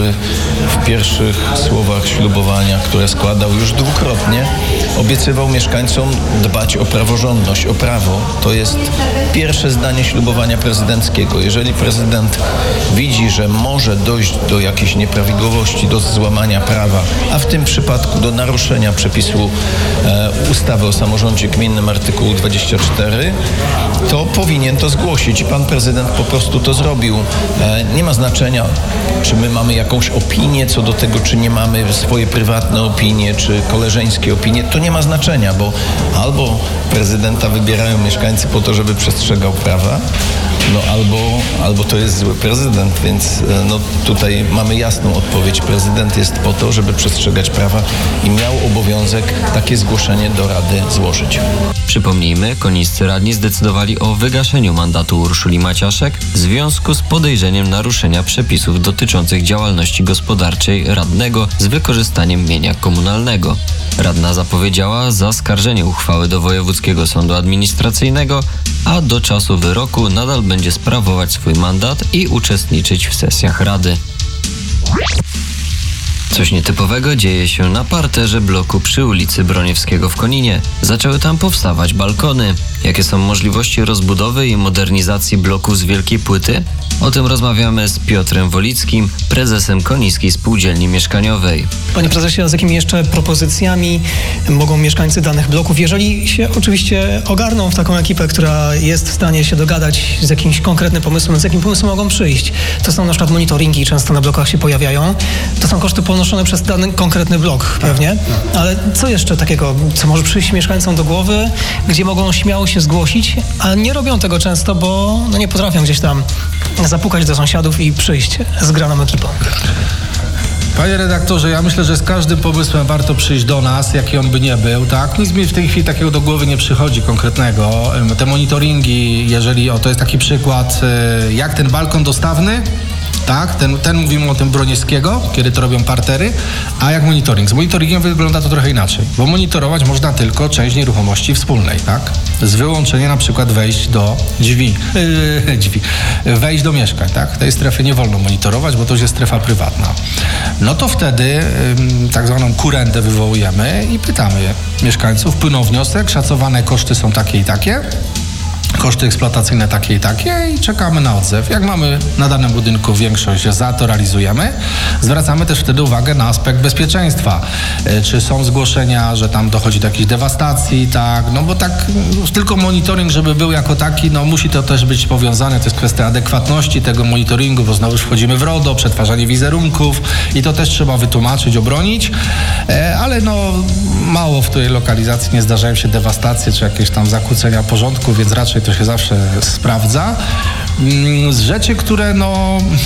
w pierwszych słowach ślubowania, które składał już dwukrotnie, obiecywał mieszkańcom dbać o praworządność, o prawo. To jest pierwsze zdanie ślubowania prezydenckiego. Jeżeli prezydent widzi, że może dojść do jakiejś nieprawidłowości, do złamania prawa, a w tym przypadku do naruszenia przepisu e, ustawy o samorządzie gminnym artykułu dwadzieścia cztery, to powinien to zgłosić i pan prezydent po prostu to zrobił. E, nie ma znaczenia, czy my mamy jakąś opinię co do tego, czy nie mamy, swoje prywatne opinie, czy koleżeńskie opinie. To nie ma znaczenia, bo albo prezydenta wybierają mieszkańcy po to, żeby przestrzegał prawa, no albo, albo to jest zły prezydent, więc no, tutaj mamy jasną odpowiedź. Prezydent jest po to, żeby przestrzegać prawa i miał obowiązek takie zgłoszenie do Rady złożyć. Przypomnijmy, koniscy radni zdecydowali o wygaszeniu mandatu Urszuli Maciaszek w związku z podejrzeniem naruszenia przepisów dotyczących działalności gospodarczej radnego z wykorzystaniem mienia komunalnego. Radna zapowiedziała zaskarżenie uchwały do Wojewódzkiego Sądu Administracyjnego, a do czasu wyroku nadal będzie sprawować swój mandat i uczestniczyć w sesjach Rady. Coś nietypowego dzieje się na parterze bloku przy ulicy Broniewskiego w Koninie. Zaczęły tam powstawać balkony. Jakie są możliwości rozbudowy i modernizacji bloku z wielkiej płyty? O tym rozmawiamy z Piotrem Wolickim, prezesem Konińskiej Spółdzielni Mieszkaniowej. Panie prezesie, a z jakimi jeszcze propozycjami mogą mieszkańcy danych bloków, jeżeli się oczywiście ogarną w taką ekipę, która jest w stanie się dogadać z jakimś konkretnym pomysłem, z jakim pomysłem mogą przyjść? To są na przykład monitoringi, często na blokach się pojawiają. To są koszty ponoszone przez dany konkretny blok pewnie. Ale co jeszcze takiego, co może przyjść mieszkańcom do głowy, gdzie mogą śmiało się zgłosić, a nie robią tego często, bo no nie potrafią gdzieś tam zapukać do sąsiadów i przyjść z graną ekipą? Panie redaktorze, ja myślę, że z każdym pomysłem warto przyjść do nas, jaki on by nie był, tak? Nic mi w tej chwili takiego do głowy nie przychodzi konkretnego. Te monitoringi, jeżeli, o to jest taki przykład, jak ten balkon dostawny, tak? Ten, ten mówimy o tym Broniewskiego, kiedy to robią partery, a jak monitoring? Z monitoringiem wygląda to trochę inaczej, bo monitorować można tylko część nieruchomości wspólnej, tak? Z wyłączeniem na przykład wejść do drzwi, yy, drzwi, wejść do mieszkań, tak? Tej strefy nie wolno monitorować, bo to już jest strefa prywatna. No to wtedy yy, tak zwaną kurendę wywołujemy i pytamy mieszkańców, płyną wniosek, szacowane koszty są takie i takie, koszty eksploatacyjne takie i takie i czekamy na odzew. Jak mamy na danym budynku większość za, to realizujemy. Zwracamy też wtedy uwagę na aspekt bezpieczeństwa. E, czy są zgłoszenia, że tam dochodzi do jakiejś dewastacji, tak, no bo tak tylko monitoring, żeby był jako taki, no musi to też być powiązane, to jest kwestia adekwatności tego monitoringu, bo znowu wchodzimy w RODO, przetwarzanie wizerunków i to też trzeba wytłumaczyć, obronić, e, ale no mało w tej lokalizacji nie zdarzają się dewastacje, czy jakieś tam zakłócenia porządku, więc raczej to się zawsze sprawdza. Z rzeczy, które no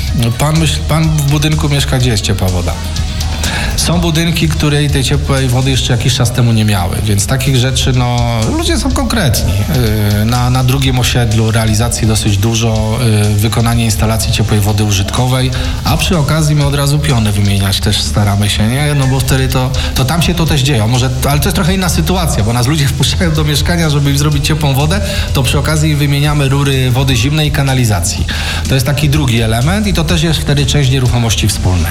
Pan, myśl, pan w budynku mieszka, gdzie jest ciepła woda? Są budynki, które tej ciepłej wody jeszcze jakiś czas temu nie miały, więc takich rzeczy, no, ludzie są konkretni. Na, na drugim osiedlu realizacji dosyć dużo, wykonanie instalacji ciepłej wody użytkowej, a przy okazji my od razu piony wymieniać też staramy się, nie? No bo wtedy to, to tam się to też dzieje, może, ale to jest trochę inna sytuacja, bo nas ludzie wpuszczają do mieszkania, żeby im zrobić ciepłą wodę, to przy okazji wymieniamy rury wody zimnej i kanalizacji. To jest taki drugi element i to też jest wtedy część nieruchomości wspólnej.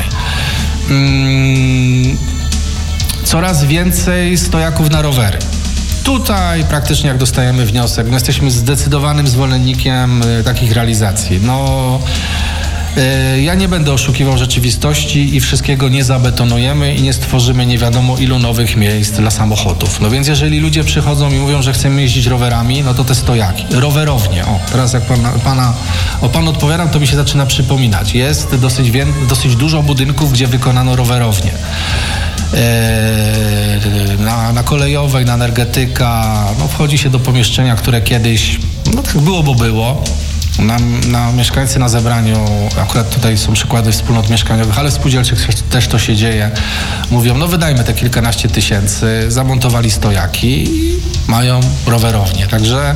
Hmm, coraz więcej stojaków na rowery. Tutaj praktycznie jak dostajemy wniosek, my jesteśmy zdecydowanym zwolennikiem y, takich realizacji. No, y, ja nie będę oszukiwał rzeczywistości i wszystkiego nie zabetonujemy i nie stworzymy nie wiadomo ilu nowych miejsc dla samochodów. No więc jeżeli ludzie przychodzą i mówią, że chcemy jeździć rowerami, no to te stojaki. Rowerownie. O, teraz jak pana, pana, o panu odpowiadam, to mi się zaczyna przypominać. Jest dosyć, wie, dosyć dużo budynków, gdzie wykonano rowerownie. Na, na kolejowej, na energetyka, no wchodzi się do pomieszczenia, które kiedyś, no tak było, bo było. Na, na mieszkańcy na zebraniu, akurat tutaj są przykłady wspólnot mieszkaniowych, ale w spółdzielczych też to się dzieje. Mówią, no wydajmy te kilkanaście tysięcy, zamontowali stojaki i mają rowerownię. Także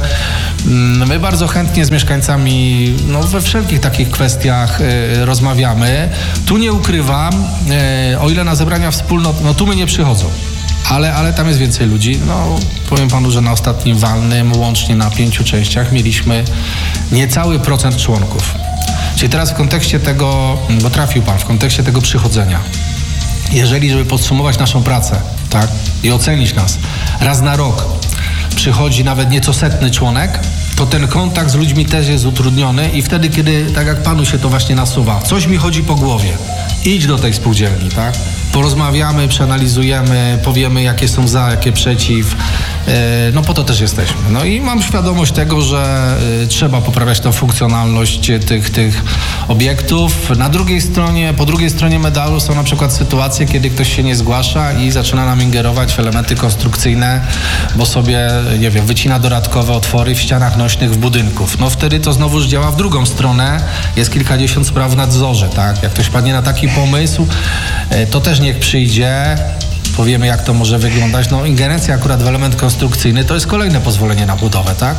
mm, my bardzo chętnie z mieszkańcami no, we wszelkich takich kwestiach y, rozmawiamy. Tu nie ukrywam, y, o ile na zebrania wspólnot, no tu my nie przychodzą. Ale, ale tam jest więcej ludzi. No, powiem panu, że na ostatnim walnym, łącznie na pięciu częściach, mieliśmy niecały procent członków. Czyli teraz w kontekście tego, bo trafił pan, w kontekście tego przychodzenia. Jeżeli, żeby podsumować naszą pracę, tak, i ocenić nas, raz na rok przychodzi nawet nieco setny członek, to ten kontakt z ludźmi też jest utrudniony i wtedy, kiedy, tak jak panu się to właśnie nasuwa, coś mi chodzi po głowie, idź do tej spółdzielni, tak? Porozmawiamy, przeanalizujemy, powiemy, jakie są za, jakie przeciw. No po to też jesteśmy. No i mam świadomość tego, że trzeba poprawiać tę funkcjonalność tych, tych obiektów. Na drugiej stronie, po drugiej stronie medalu są na przykład sytuacje, kiedy ktoś się nie zgłasza i zaczyna nam ingerować w elementy konstrukcyjne, bo sobie, nie wiem, wycina dodatkowe otwory w ścianach nośnych w budynków. No wtedy to znowuż działa w drugą stronę. Jest kilkadziesiąt spraw w nadzorze, tak? Jak ktoś padnie na taki pomysł, to też niech przyjdzie, powiemy, jak to może wyglądać. No ingerencja akurat w element konstrukcyjny to jest kolejne pozwolenie na budowę, tak?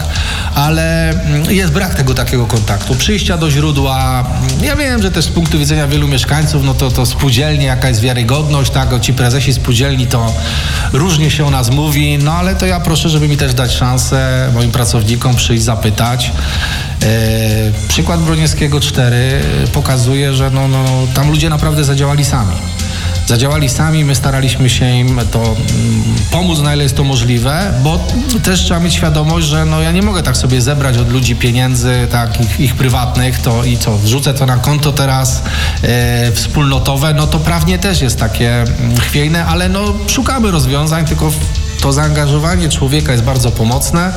Ale jest brak tego takiego kontaktu, przyjścia do źródła. Ja wiem, że też z punktu widzenia wielu mieszkańców, no to, to spółdzielnie, jaka jest wiarygodność, tak? O, ci prezesi spółdzielni to różnie się o nas mówi, no ale to ja proszę, żeby mi też dać szansę moim pracownikom przyjść, zapytać. Yy, przykład Broniewskiego cztery pokazuje, że no, no, tam ludzie naprawdę zadziałali sami. Zadziałali sami, my staraliśmy się im to mm, pomóc, na ile jest to możliwe, bo też trzeba mieć świadomość, że no ja nie mogę tak sobie zebrać od ludzi pieniędzy, tak, ich, ich prywatnych, to i co, wrzucę to na konto teraz e, wspólnotowe, no to prawnie też jest takie mm, chwiejne, ale no szukamy rozwiązań, tylko to zaangażowanie człowieka jest bardzo pomocne.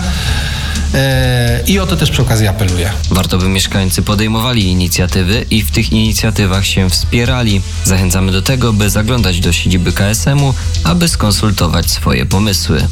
I o to też przy okazji apeluję. Warto, by mieszkańcy podejmowali inicjatywy i w tych inicjatywach się wspierali. Zachęcamy do tego, by zaglądać do siedziby K S M-u, aby skonsultować swoje pomysły.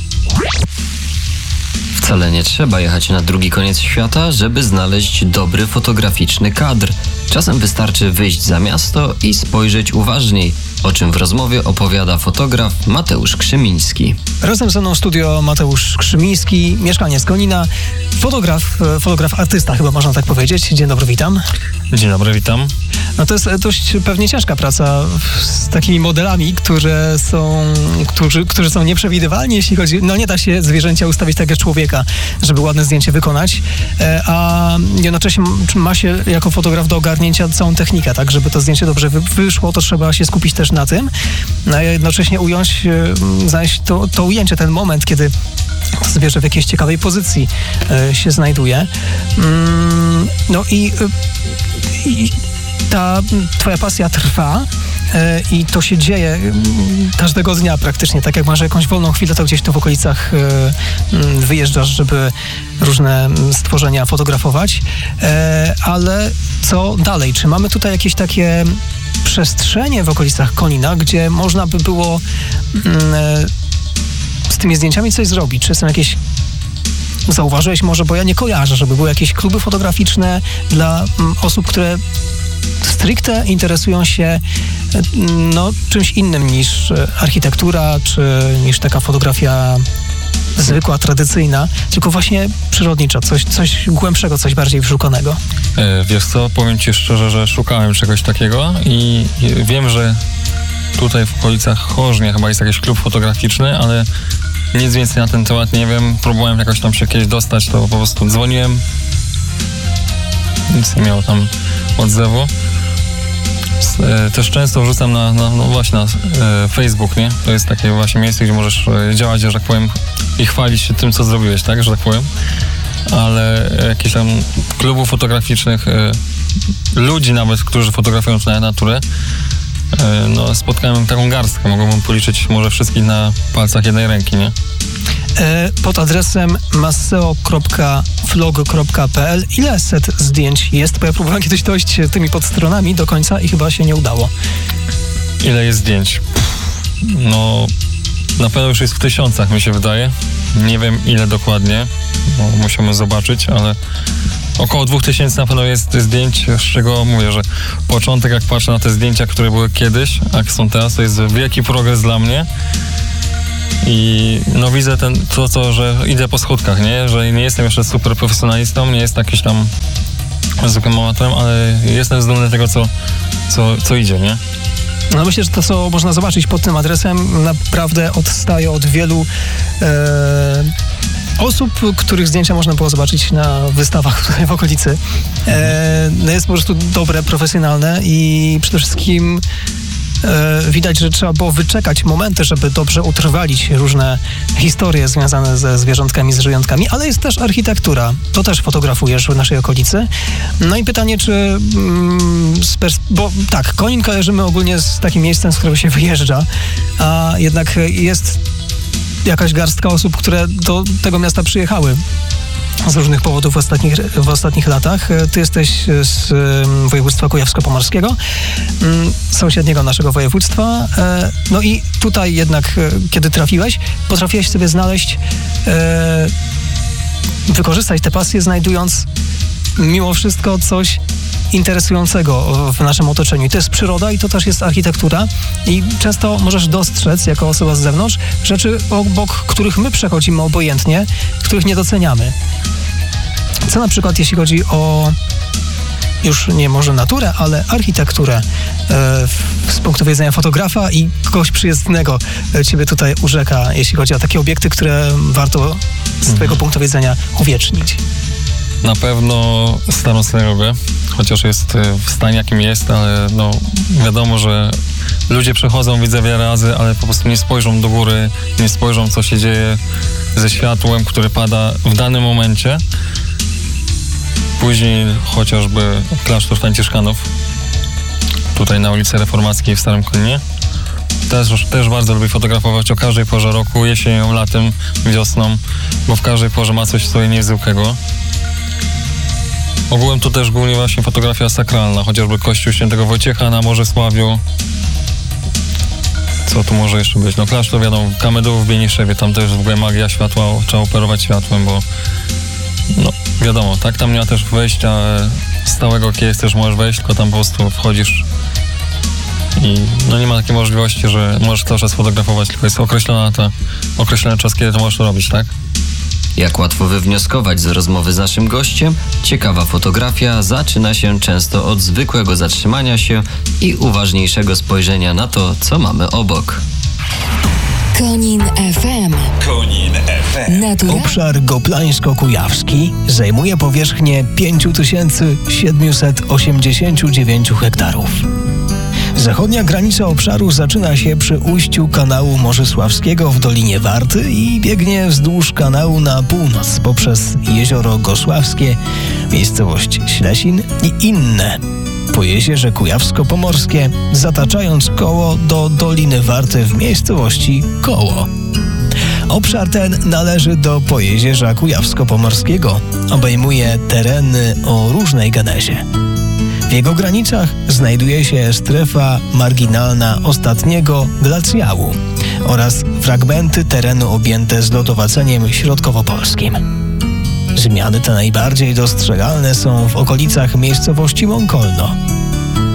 Wcale nie trzeba jechać na drugi koniec świata, żeby znaleźć dobry fotograficzny kadr. Czasem wystarczy wyjść za miasto i spojrzeć uważniej, o czym w rozmowie opowiada fotograf Mateusz Krzymiński. Razem ze mną studio Mateusz Krzymiński, mieszkanie z Konina, fotograf, fotograf artysta chyba można tak powiedzieć. Dzień dobry, witam. Dzień dobry, witam. No to jest dość pewnie ciężka praca z takimi modelami, które są, którzy, którzy są nieprzewidywalni, jeśli chodzi, no nie da się zwierzęcia ustawić tak jak człowieka, żeby ładne zdjęcie wykonać, a jednocześnie ma się jako fotograf do ogarnięcia całą technikę, tak, żeby to zdjęcie dobrze wyszło, to trzeba się skupić też na tym, a jednocześnie ująć, znaleźć to, to ujęcie, ten moment, kiedy zwierzę w jakiejś ciekawej pozycji się znajduje. No i, i ta twoja pasja trwa i to się dzieje każdego dnia praktycznie. Tak jak masz jakąś wolną chwilę, to gdzieś tu w okolicach wyjeżdżasz, żeby różne stworzenia fotografować. Ale co dalej? Czy mamy tutaj jakieś takie przestrzenie w okolicach Konina, gdzie można by było z tymi zdjęciami coś zrobić? Czy są jakieś... Zauważyłeś może, bo ja nie kojarzę, żeby były jakieś kluby fotograficzne dla osób, które stricte interesują się no, czymś innym niż architektura, czy niż taka fotografia zwykła, tradycyjna, tylko właśnie przyrodnicza, coś, coś głębszego, coś bardziej wyszukanego. E, wiesz co, powiem ci szczerze, że szukałem czegoś takiego i, i wiem, że tutaj w okolicach Chorznia chyba jest jakiś klub fotograficzny, ale nic więcej na ten temat nie wiem. Próbowałem jakoś tam się kiedyś dostać, to po prostu dzwoniłem. Nic nie miało tam odzewu. E, też często wrzucam na, na no właśnie na e, Facebook, nie? To jest takie właśnie miejsce, gdzie możesz e, działać, że tak powiem, i chwalić się tym, co zrobiłeś, tak? Że tak powiem. Ale jakieś tam klubów fotograficznych, e, ludzi nawet, którzy fotografują na naturę, e, no spotkałem taką garstkę. Mogłbym policzyć może wszystkich na palcach jednej ręki, nie? E, pod adresem masseo kropka vlog kropka p l ile set zdjęć jest? Bo ja próbowałem kiedyś dojść tymi podstronami do końca i chyba się nie udało. Ile jest zdjęć? No, na pewno już jest w tysiącach, mi się wydaje. Nie wiem ile dokładnie, bo musimy zobaczyć, ale około dwóch tysięcy na pewno jest zdjęć, z czego mówię, że początek, jak patrzę na te zdjęcia, które były kiedyś, a jak są teraz, to jest wielki progres dla mnie. I no widzę ten, to, co, że idę po schodkach, nie? Że nie jestem jeszcze super profesjonalistą, nie jestem jakiś tam zwykłym amatorem, ale jestem zdolny do tego, co, co, co idzie, nie? No myślę, że to, co można zobaczyć pod tym adresem, naprawdę odstaje od wielu e, osób, których zdjęcia można było zobaczyć na wystawach tutaj w okolicy. E, no jest po prostu dobre, profesjonalne i przede wszystkim e, widać, że trzeba było wyczekać momenty, żeby dobrze utrwalić różne historie związane ze zwierzątkami, z żyjątkami, ale jest też architektura. To też fotografujesz w naszej okolicy. No i pytanie, czy... Mm, pers- bo tak, Konin kojarzymy ogólnie z takim miejscem, z którego się wyjeżdża, a jednak jest jakaś garstka osób, które do tego miasta przyjechały z różnych powodów w ostatnich, w ostatnich latach. Ty jesteś z um, województwa kujawsko-pomorskiego, um, sąsiedniego naszego województwa. E, no i tutaj jednak, e, kiedy trafiłeś, potrafiłeś sobie znaleźć, e, wykorzystać tę pasję, znajdując mimo wszystko coś interesującego w naszym otoczeniu. I to jest przyroda i to też jest architektura i często możesz dostrzec jako osoba z zewnątrz rzeczy, obok których my przechodzimy obojętnie, których nie doceniamy. Co na przykład jeśli chodzi o już nie może naturę, ale architekturę e, z punktu widzenia fotografa i kogoś przyjezdnego e, ciebie tutaj urzeka, jeśli chodzi o takie obiekty, które warto z twojego mhm. punktu widzenia uwiecznić. Na pewno Starą Synagogę, chociaż jest w stanie jakim jest, ale no wiadomo, że ludzie przechodzą, widzę wiele razy, ale po prostu nie spojrzą do góry, nie spojrzą, co się dzieje ze światłem, które pada w danym momencie. Później chociażby klasztor Franciszkanów, tutaj na ulicy Reformackiej w Starym Koninie. Też, też bardzo lubię fotografować o każdej porze roku, jesienią, latem, wiosną, bo w każdej porze ma coś sobie niezwykłego. Ogółem to też głównie właśnie fotografia sakralna, chociażby kościół Świętego Wojciecha na Morzesławiu. Co tu może jeszcze być? No klasztor, wiadomo, Kamedów w Bieniszewie, tam też w ogóle magia światła, trzeba operować światłem, bo no wiadomo, tak, tam nie ma też wejścia stałego, kiedy chcesz możesz wejść, tylko tam po prostu wchodzisz i no nie ma takiej możliwości, że możesz cały czas sfotografować, tylko jest określona ta, określony czas, kiedy to możesz to robić, tak? Jak łatwo wywnioskować z rozmowy z naszym gościem, ciekawa fotografia zaczyna się często od zwykłego zatrzymania się i uważniejszego spojrzenia na to, co mamy obok. Konin F M. Konin F M. Natura... Obszar Goplańsko-Kujawski zajmuje powierzchnię pięć tysięcy siedemset osiemdziesiąt dziewięć hektarów. Zachodnia granica obszaru zaczyna się przy ujściu kanału Morzesławskiego w Dolinie Warty i biegnie wzdłuż kanału na północ poprzez Jezioro Gosławskie, miejscowość Ślesin i inne po Jezierze Kujawsko-Pomorskie, zataczając koło do Doliny Warty w miejscowości Koło. Obszar ten należy do Pojezierza Kujawsko-Pomorskiego. Obejmuje tereny o różnej genezie. W jego granicach znajduje się strefa marginalna ostatniego glacjału oraz fragmenty terenu objęte zlodowaceniem środkowopolskim. Zmiany te najbardziej dostrzegalne są w okolicach miejscowości Mąkolno.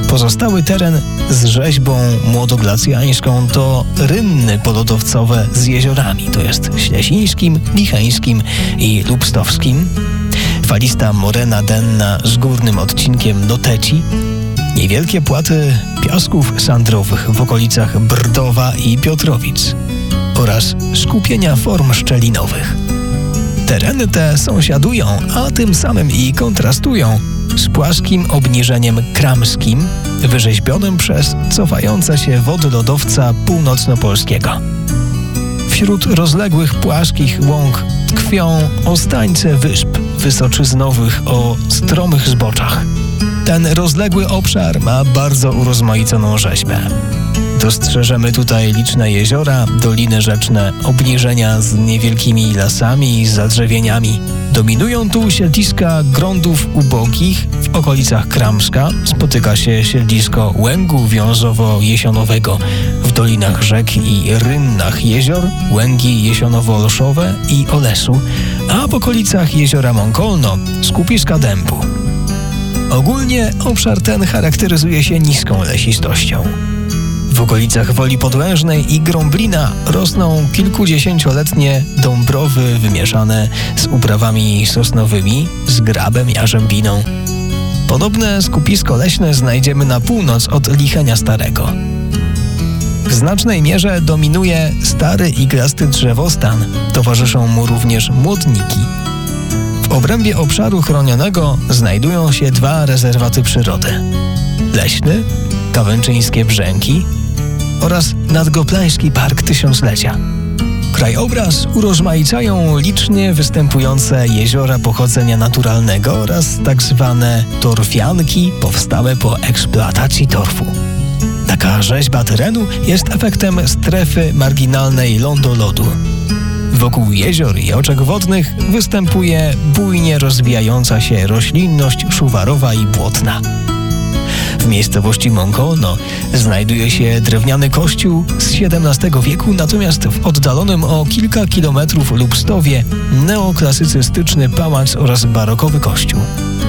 Pozostały teren z rzeźbą młodoglacjańską to rynny polodowcowe z jeziorami, to jest Ślesińskim, Licheńskim i Lubstowskim, falista morena denna z górnym odcinkiem do Teci, niewielkie płaty piasków sandrowych w okolicach Brdowa i Piotrowic oraz skupienia form szczelinowych. Tereny te sąsiadują, a tym samym i kontrastują z płaskim obniżeniem kramskim, wyrzeźbionym przez cofające się wody lodowca północnopolskiego. Wśród rozległych płaskich łąk tkwią ostańce wysp wysoczyznowych o stromych zboczach. Ten rozległy obszar ma bardzo urozmaiconą rzeźbę. Dostrzeżemy tutaj liczne jeziora, doliny rzeczne, obniżenia z niewielkimi lasami i zadrzewieniami. Dominują tu siedliska grądów ubogich. W okolicach Kramska spotyka się siedlisko łęgu wiązowo-jesionowego. W dolinach rzek i rynnach jezior łęgi jesionowo-olszowe i olesu, a w okolicach jeziora Mąkolno skupiska dębu. Ogólnie obszar ten charakteryzuje się niską lesistością. W okolicach Woli Podłężnej i Grąblina rosną kilkudziesięcioletnie dąbrowy wymieszane z uprawami sosnowymi, z grabem, jarzębiną. Podobne skupisko leśne znajdziemy na północ od Lichenia Starego. W znacznej mierze dominuje stary iglasty drzewostan, towarzyszą mu również młodniki. W obrębie obszaru chronionego znajdują się dwa rezerwaty przyrody. Leśny, Kawęczyńskie Brzęki oraz Nadgoplański Park Tysiąclecia. Krajobraz urozmaicają licznie występujące jeziora pochodzenia naturalnego oraz tak zwane torfianki powstałe po eksploatacji torfu. Taka rzeźba terenu jest efektem strefy marginalnej lądolodu. Wokół jezior i oczek wodnych występuje bujnie rozwijająca się roślinność szuwarowa i błotna. W miejscowości Mąkolno znajduje się drewniany kościół z siedemnastego wieku, natomiast w oddalonym o kilka kilometrów Lubstowie neoklasycystyczny pałac oraz barokowy kościół.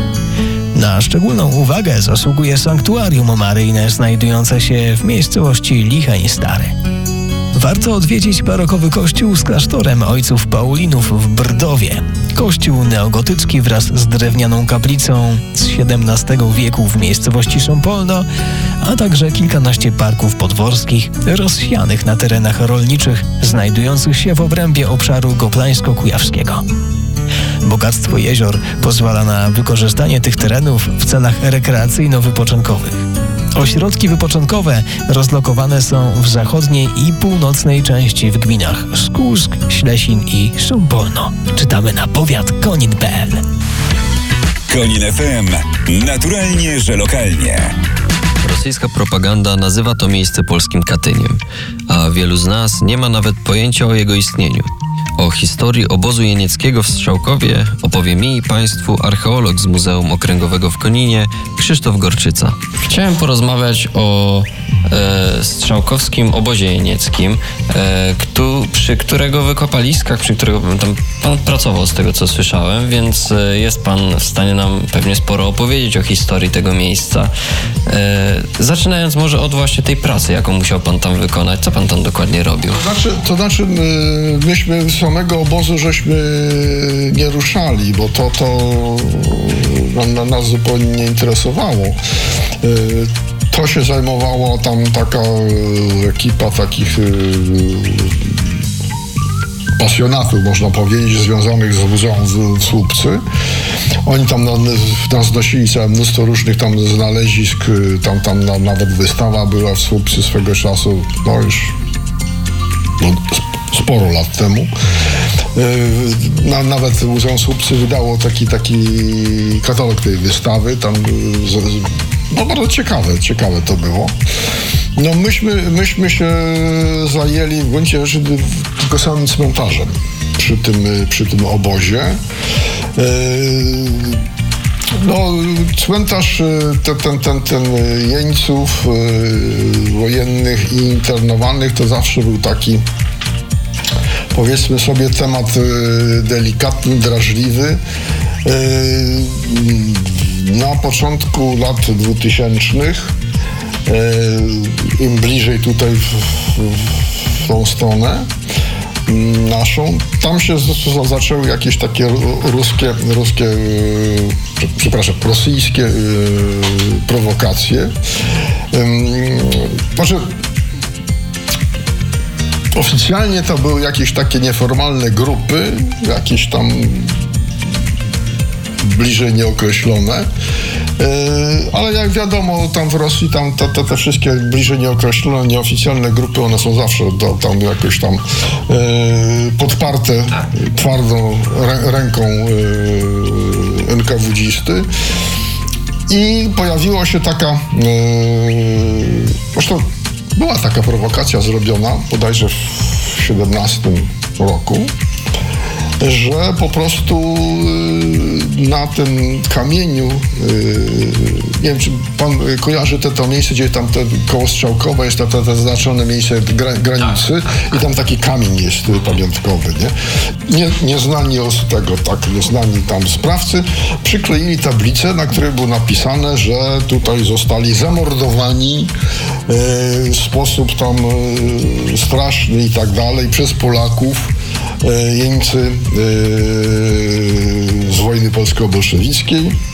Na szczególną uwagę zasługuje sanktuarium maryjne znajdujące się w miejscowości Licheń Stary. Warto odwiedzić barokowy kościół z klasztorem ojców Paulinów w Brdowie. Kościół neogotycki wraz z drewnianą kaplicą z siedemnastego wieku w miejscowości Sząpolno, a także kilkanaście parków podworskich rozsianych na terenach rolniczych znajdujących się w obrębie obszaru goplańsko-kujawskiego. Bogactwo jezior pozwala na wykorzystanie tych terenów w celach rekreacyjno-wypoczynkowych. Ośrodki wypoczynkowe rozlokowane są w zachodniej i północnej części w gminach Skórzk, Ślesin i Sząpolno. Czytamy na powiat konin kropka pe el. Konin F M. Naturalnie, że lokalnie. Rosyjska propaganda nazywa to miejsce polskim Katyniem, a wielu z nas nie ma nawet pojęcia o jego istnieniu. O historii obozu jenieckiego w Strzałkowie opowie mi i Państwu archeolog z Muzeum Okręgowego w Koninie, Krzysztof Gorczyca. Chciałem porozmawiać o e, strzałkowskim obozie jenieckim, e, ktu, przy którego wykopaliskach, przy którego tam Pan pracował, z tego co słyszałem, więc e, jest Pan w stanie nam pewnie sporo opowiedzieć o historii tego miejsca. E, zaczynając może od właśnie tej pracy, jaką musiał Pan tam wykonać. Co Pan tam dokładnie robił? To znaczy, to znaczy my, myśmy samego obozu żeśmy nie ruszali, bo to, to na, nas zupełnie nie interesowało. To się zajmowała tam taka ekipa takich pasjonatów, można powiedzieć, związanych z muzeum w Słupcy. Oni tam nas nosili całe mnóstwo różnych tam znalezisk, tam, tam nawet wystawa była w Słupcy swego czasu, no już no, sporo lat temu. Nawet Muzeum Słupcy wydało taki, taki katalog tej wystawy, tam no bardzo ciekawe, ciekawe to było. No myśmy, myśmy się zajęli w gruncie rzeczy tylko samym cmentarzem przy tym, przy tym obozie. No, cmentarz ten, ten, ten, ten jeńców wojennych i internowanych to zawsze był taki, powiedzmy sobie, temat delikatny, drażliwy. Na początku lat dwutysięcznych im bliżej tutaj w, w, w tą stronę naszą, tam się z, z, zaczęły jakieś takie ruskie, ruskie yy, przepraszam, rosyjskie yy, prowokacje. Yy, znaczy, oficjalnie to były jakieś takie nieformalne grupy, jakieś tam bliżej nieokreślone, yy, ale jak wiadomo, tam w Rosji tam te, te, te wszystkie bliżej nieokreślone, nieoficjalne grupy, one są zawsze do, tam jakoś tam yy, podparte twardą rę, ręką yy, en ka wu dzisty. I pojawiła się taka, yy, zresztą była taka prowokacja zrobiona bodajże w siedemnastym roku, że po prostu na tym kamieniu, nie wiem, czy pan kojarzy te, to miejsce, gdzie tam te koło Strzałkowa jest to, to, to zaznaczone miejsce gra, granicy i tam taki kamień jest pamiątkowy, nie? Nie, nieznani z tego, tak, nieznani tam sprawcy przykleili tablicę, na której było napisane, że tutaj zostali zamordowani w sposób tam straszny i tak dalej przez Polaków jeńcy z wojny polsko-bolszewickiej.